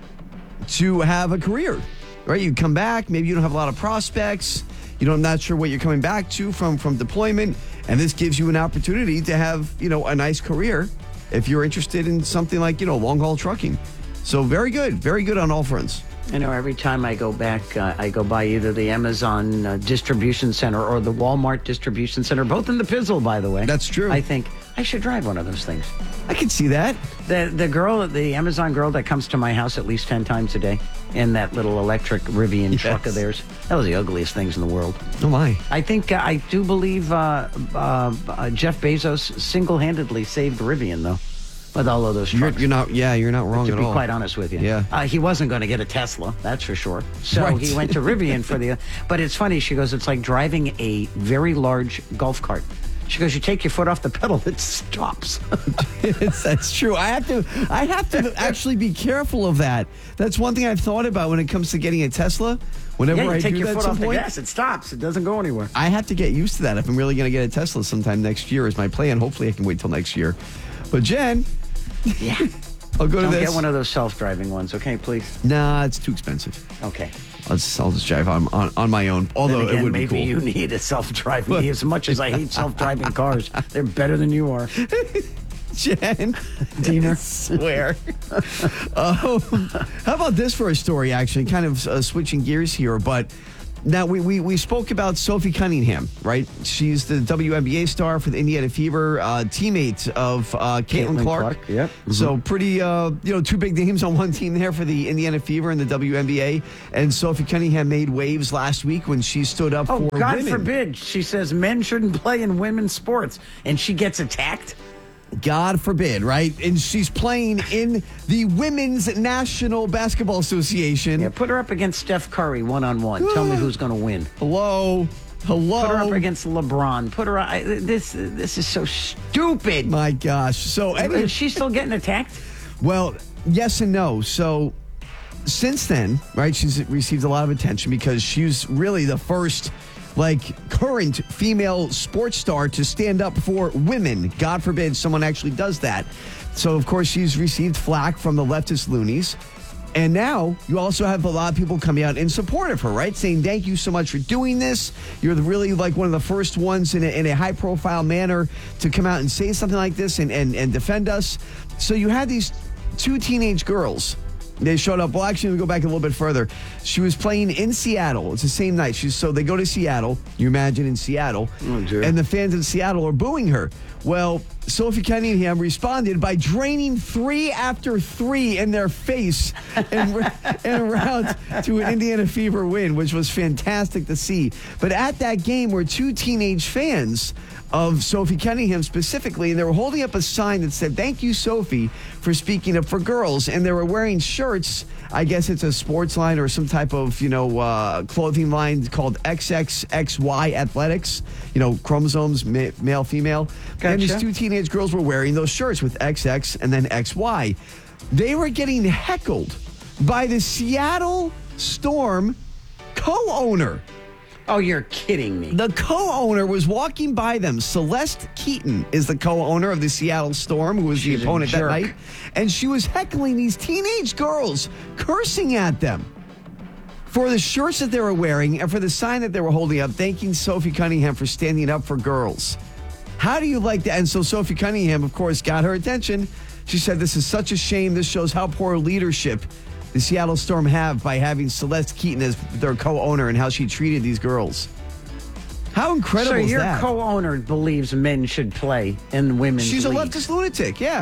to have a career, right? You come back, maybe you don't have a lot of prospects, you know, I'm not sure what you're coming back to from, from deployment, and this gives you an opportunity to have, you know, a nice career if you're interested in something like, you know, long haul trucking. So very good, very good on all fronts. You know, every time I go back, uh, I go by either the Amazon uh, distribution center or the Walmart distribution center, both in the Pizzle, by the way. That's true. I think, I should drive one of those things. I can see that. The the girl, the Amazon girl that comes to my house at least ten times a day in that little electric Rivian Yes. truck of theirs. That was the ugliest things in the world. Oh, my. I think, uh, I do believe uh, uh, uh, Jeff Bezos single-handedly saved Rivian, though, with all of those You're, trucks. you're not, yeah, you're not wrong to at be all. quite honest with you. Yeah. Uh, he wasn't going to get a Tesla, that's for sure. So Right. he went to Rivian for the... But it's funny, she goes, it's like driving a very large golf cart. She goes, you take your foot off the pedal, it stops. It's, that's true. I have to. I have to actually be careful of that. That's one thing I've thought about when it comes to getting a Tesla. Whenever yeah, you I take do your that foot at some off the point, gas, it stops. It doesn't go anywhere. I have to get used to that. If I'm really going to get a Tesla sometime next year, is my plan. Hopefully, I can wait till next year. But Jen, yeah, I'll go Don't to this. get one of those self-driving ones, okay, please? Nah, it's too expensive. Okay. I'll just, I'll just drive on, on on my own. Although Then again, it would maybe be cool. you need a self-driving. As much as I hate self-driving cars, they're better than you are. Jen, Diener. I swear. um, how about this for a story, actually? Kind of uh, switching gears here, but now we, we, we spoke about Sophie Cunningham, right? She's the W N B A star for the Indiana Fever, uh, teammate of uh, Caitlin, Caitlin Clark. Clark, yep. So pretty, uh, you know, two big names on one team there for the Indiana Fever and the W N B A. And Sophie Cunningham made waves last week when she stood up Oh, for God women. forbid. She says men shouldn't play in women's sports, and she gets attacked. God forbid, right? And she's playing in the Women's National Basketball Association. Yeah, put her up against Steph Curry one-on-one. Tell me who's going to win. Hello? Hello? Put her up against LeBron. Put her. I, this this is so stupid. My gosh. So anyway, is she still getting attacked? Well, yes and no. So since then, right, she's received a lot of attention because she's really the first, like, current female sports star to stand up for women. God forbid someone actually does that. So, of course, she's received flack from the leftist loonies. And now you also have a lot of people coming out in support of her, right? Saying, thank you so much for doing this. You're the, really like one of the first ones in a, in a high profile manner to come out and say something like this and, and, and defend us. So you had these two teenage girls. They showed up. Well, actually, we go back a little bit further. She was playing in Seattle. It's the same night. She's so they go to Seattle. You imagine in Seattle, oh, dear. And the fans in Seattle are booing her. Well, Sophie Cunningham responded by draining three after three in their face and en route to an Indiana Fever win, which was fantastic to see. But at that game were two teenage fans of Sophie Cunningham specifically, and they were holding up a sign that said, thank you, Sophie, for speaking up for girls. And they were wearing shirts. I guess it's a sports line or some type of, you know, uh, clothing line called X X X Y Athletics, you know, chromosomes, ma- male, female. Gotcha. And these two teenage girls were wearing those shirts with X X and then X Y. They were getting heckled by the Seattle Storm co-owner. Oh, you're kidding me. The co-owner was walking by them. Celeste Keaton is the co-owner of the Seattle Storm, who was She's the a opponent that jerk. night. And she was heckling these teenage girls, cursing at them for the shirts that they were wearing and for the sign that they were holding up, thanking Sophie Cunningham for standing up for girls. How do you like that? And so Sophie Cunningham, of course, got her attention. She said, this is such a shame. This shows how poor leadership the Seattle Storm have by having Celeste Keaton as their co-owner and how she treated these girls. How incredible so is your that? co-owner believes men should play in women's She's a leagues. leftist lunatic, yeah.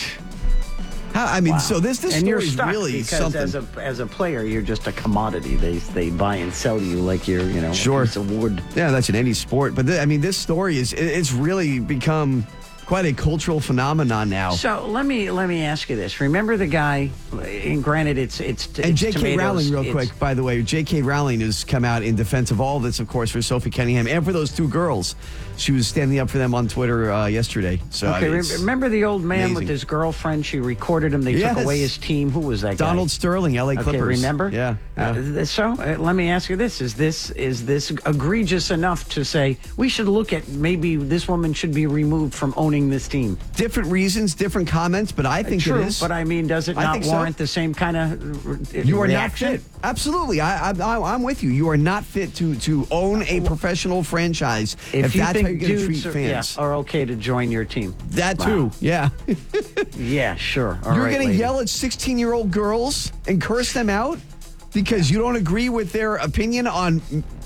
How, I mean, Wow. so this this and story you're is stuck really because something. as a as a player, you're just a commodity. They they buy and sell you like you're you know Sure. a piece of wood. Yeah, that's in any sport. But th- I mean, this story is it, it's really become quite a cultural phenomenon now. So let me let me ask you this. Remember the guy? And granted, it's it's And it's J K. tomatoes, Rowling, real it's- quick, by the way, J K. Rowling has come out in defense of all this, of course, for Sophie Cunningham and for those two girls. She was standing up for them on Twitter uh, yesterday. So I Okay, mean, re- it's remember the old man amazing. with his girlfriend? She recorded him. They Yes. took away his team. Who was that guy? Donald Sterling, L A Okay, Clippers. remember? Yeah. yeah. Uh, th- so uh, let me ask you this: Is this is this egregious enough to say we should look at maybe this woman should be removed from owning this team? Different reasons, different comments, but I think True, it is. but I mean, does it I not think so. warrant the same kind of re- You are reaction? not fit. Absolutely, I, I, I'm with you. You are not fit to to own a professional franchise if, If, you that's think how you're going to treat dudes are, fans. yeah, are okay to join your team, That Wow. too, yeah. Yeah, sure. All You're right, going to lady. yell at sixteen-year-old girls and curse them out because you don't agree with their opinion on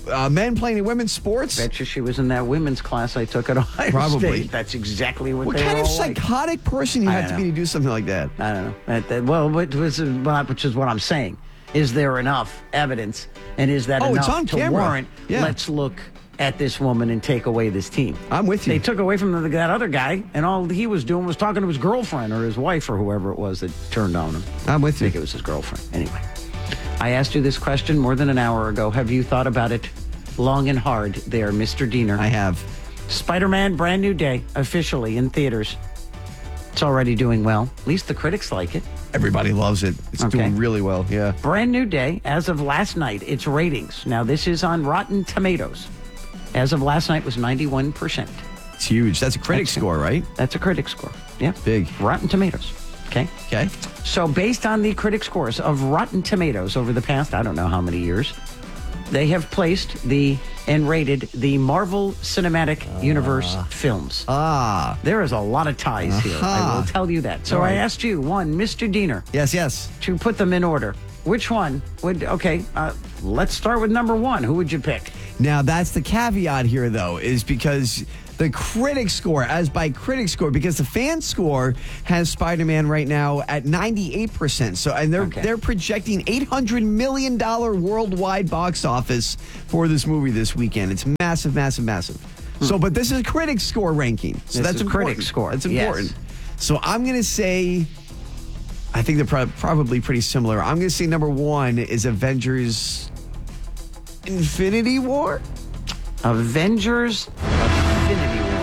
uh, men playing in women's sports. Bet you she was in that women's class I took at Ohio Probably. State. That's exactly what, What they kind were of all like. psychotic person you I have to don't be know. to do something like that? I don't know. That- that- well, which is, which is what I'm saying. Is there enough evidence, and is that Oh, enough it's on to camera. warrant? Yeah. Let's look at this woman and take away this team. I'm with you. They took away from the, that other guy, and all he was doing was talking to his girlfriend or his wife or whoever it was that turned on him. I'm with I think it was his girlfriend. Anyway, I asked you this question more than an hour ago. Have you thought about it long and hard there, Mister Diener? I have. Spider-Man Brand New Day, officially in theaters. It's already doing well. At least the critics like it. Everybody loves it. It's Okay. doing really well. Yeah. Brand New Day, as of last night, its ratings. Now, this is on Rotten Tomatoes. As of last night, was ninety-one percent. It's huge. That's a critic That's- score, right? That's a critic score. Yeah. Big. Rotten Tomatoes. Okay. Okay. So, based on the critic scores of Rotten Tomatoes over the past, I don't know how many years, they have placed the and rated the Marvel Cinematic Universe films. Ah. There is a lot of ties here. I Aha. will tell you that. So All right. I asked you, one, Mister Diener. Yes, yes. To put them in order. Which one would, okay, uh, let's start with number one. Who would you pick? Now, that's the caveat here, though, is because the critic score, as by critic score, because the fan score has Spider-Man right now at ninety-eight percent. So, and they're Okay. they're projecting eight hundred million dollars worldwide box office for this movie this weekend. It's massive, massive, massive. So, but this is a critic score ranking. So This that's is important. critic score, That's yes. important. So I'm going to say, I think they're prob- probably pretty similar. I'm going to say number one is Avengers Infinity War. Avengers Infinity War.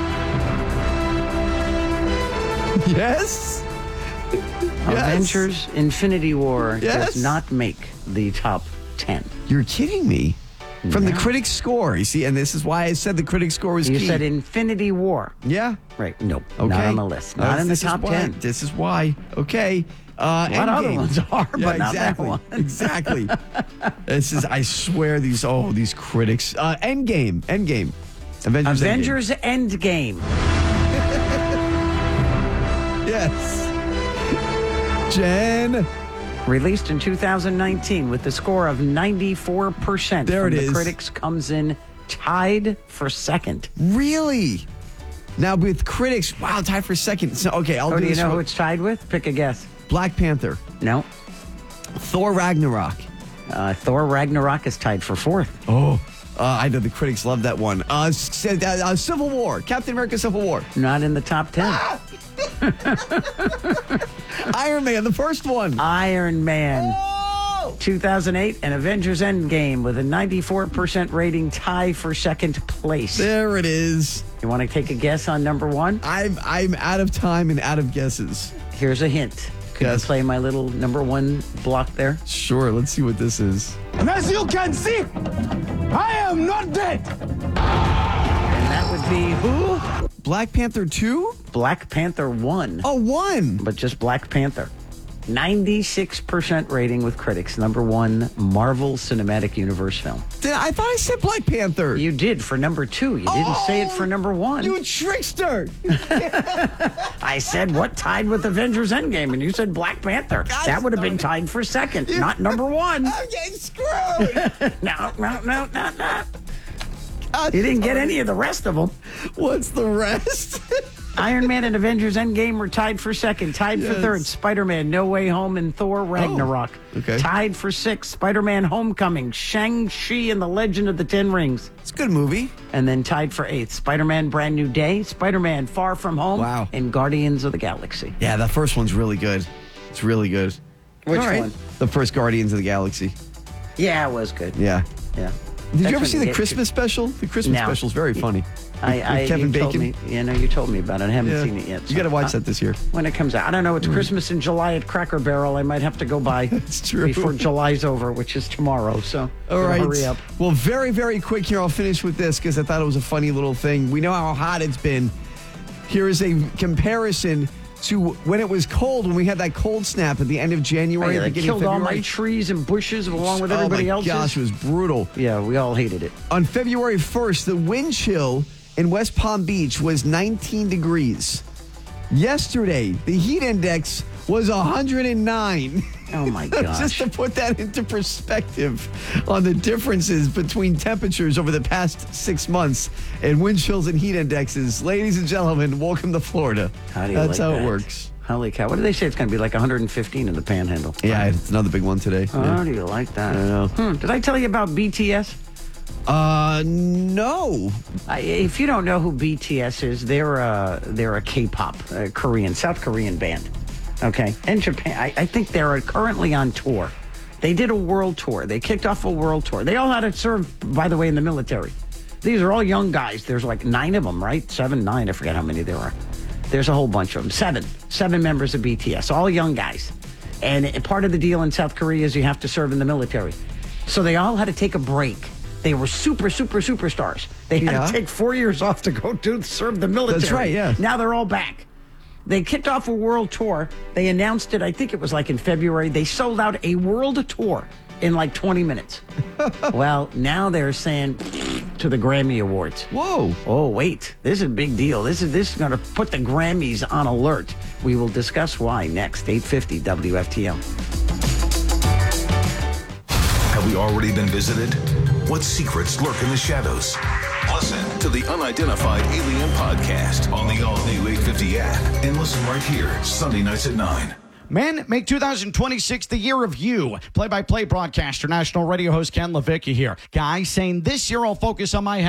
Yes. Avengers Infinity War Yes. does not make the top ten. You're kidding me. From the No. critic score, you see, and this is why I said the critic score was You key. said Infinity War. Yeah. Right. Nope. Okay. Not on the list. Not Uh, in the this is top why- ten. This is why. Okay. Uh, A lot of other Endgame. ones are, Yeah, but not that exactly. one. Exactly. This is, I swear, these, oh, these critics. Uh, Endgame. Endgame. Avengers. Avengers Endgame. Endgame. Yes. Jen. Released in two thousand nineteen with the score of ninety-four percent. There from it the is. critics comes in tied for second. Really? Now with critics, wow, tied for second. So, okay, I'll Oh, do do you this know one. who it's tied with? Pick a guess. Black Panther. No. Thor Ragnarok. Uh, Thor Ragnarok is tied for fourth. Oh, uh, I know the critics love that one. Uh, s- uh, uh, Civil War. Captain America Civil War. Not in the top ten. Iron Man, the first one. Iron Man. two thousand eight and Avengers Endgame with a ninety-four percent rating tie for second place. There it is. You want to take a guess on number one? I'm I'm out of time and out of guesses. Here's a hint. Could Yes. you play my little number one block there? Sure, let's see what this is. And as you can see, I am not dead. And that would be who? Black Panther two? Black Panther one. Oh, one. But just Black Panther. ninety-six percent rating with critics. Number one Marvel Cinematic Universe film. Did, I thought I said Black Panther. You did for number two. You didn't say it for number one. You trickster. I said what tied with Avengers Endgame, and you said Black Panther. That would have been tied for second, not number one. I'm getting screwed. No, no, no, no, no. You didn't get any of the rest of them. What's the rest? Iron Man and Avengers Endgame were tied for second. Tied for Yes. third, Spider-Man No Way Home and Thor Ragnarok. Oh, okay. Tied for sixth, Spider-Man Homecoming, Shang-Chi and the Legend of the Ten Rings. It's a good movie. And then tied for eighth, Spider-Man Brand New Day, Spider-Man Far From Home, Wow. and Guardians of the Galaxy. Yeah, that first one's really good. It's really good. Which All right. one? The first Guardians of the Galaxy. Yeah, it was good. Yeah. Yeah. Did That's you ever when see you the get Christmas special? The Christmas No. special is very funny. I, With- I with Kevin you told Bacon. me, you know, you told me about it. I haven't Yeah. seen it yet. You so, got to watch uh, that this year. when it comes out. I don't know. It's Christmas in July at Cracker Barrel. I might have to go by It's true. before July's over, which is tomorrow. So All right. hurry up. Well, very, very quick here. I'll finish with this because I thought it was a funny little thing. We know how hot it's been. Here is a comparison to when it was cold, when we had that cold snap at the end of January, Hey, they beginning of killed all February. my trees and bushes along with everybody oh my else's. gosh, it was brutal. Yeah, we all hated it. On February first, the wind chill in West Palm Beach was nineteen degrees. Yesterday, the heat index was one hundred nine. Oh, my gosh. Just to put that into perspective on the differences between temperatures over the past six months and wind chills and heat indexes. Ladies and gentlemen, welcome to Florida. How do you That's like how that? it works. Holy cow. What do they say? It's going to be like one hundred fifteen in the Panhandle. Yeah, it's another big one today. How Yeah. do you like that? I know. Hmm. Did I tell you about B T S? Uh, no. I, if you don't know who B T S is, they're a, they're a K-pop, a Korean, South Korean band. Okay. And Japan. I, I think they're currently on tour. They did a world tour. They kicked off a world tour. They all had to serve, by the way, in the military. These are all young guys. There's like nine of them, right? Seven, nine. I forget how many there are. There's a whole bunch of them. Seven. Seven members of B T S. All young guys. And part of the deal in South Korea is you have to serve in the military. So they all had to take a break. They were super, super, superstars. They had Yeah. to take four years off to go to serve the military. That's right, yeah. Now they're all back. They kicked off a world tour. They announced it, I think it was like in February. They sold out a world tour in like twenty minutes. Well, now they're saying to the Grammy Awards. Whoa. Oh, wait. This is a big deal. This is this is going to put the Grammys on alert. We will discuss why next. eight fifty W F T L. Have we already been visited? What secrets lurk in the shadows? Listen to the Unidentified Alien Podcast on the all-new eight fifty app and listen right here Sunday nights at nine. Men, make two thousand twenty-six the year of you. Play-by-play broadcaster, national radio host Ken LaVicka here. Guys saying this year I'll focus on my health.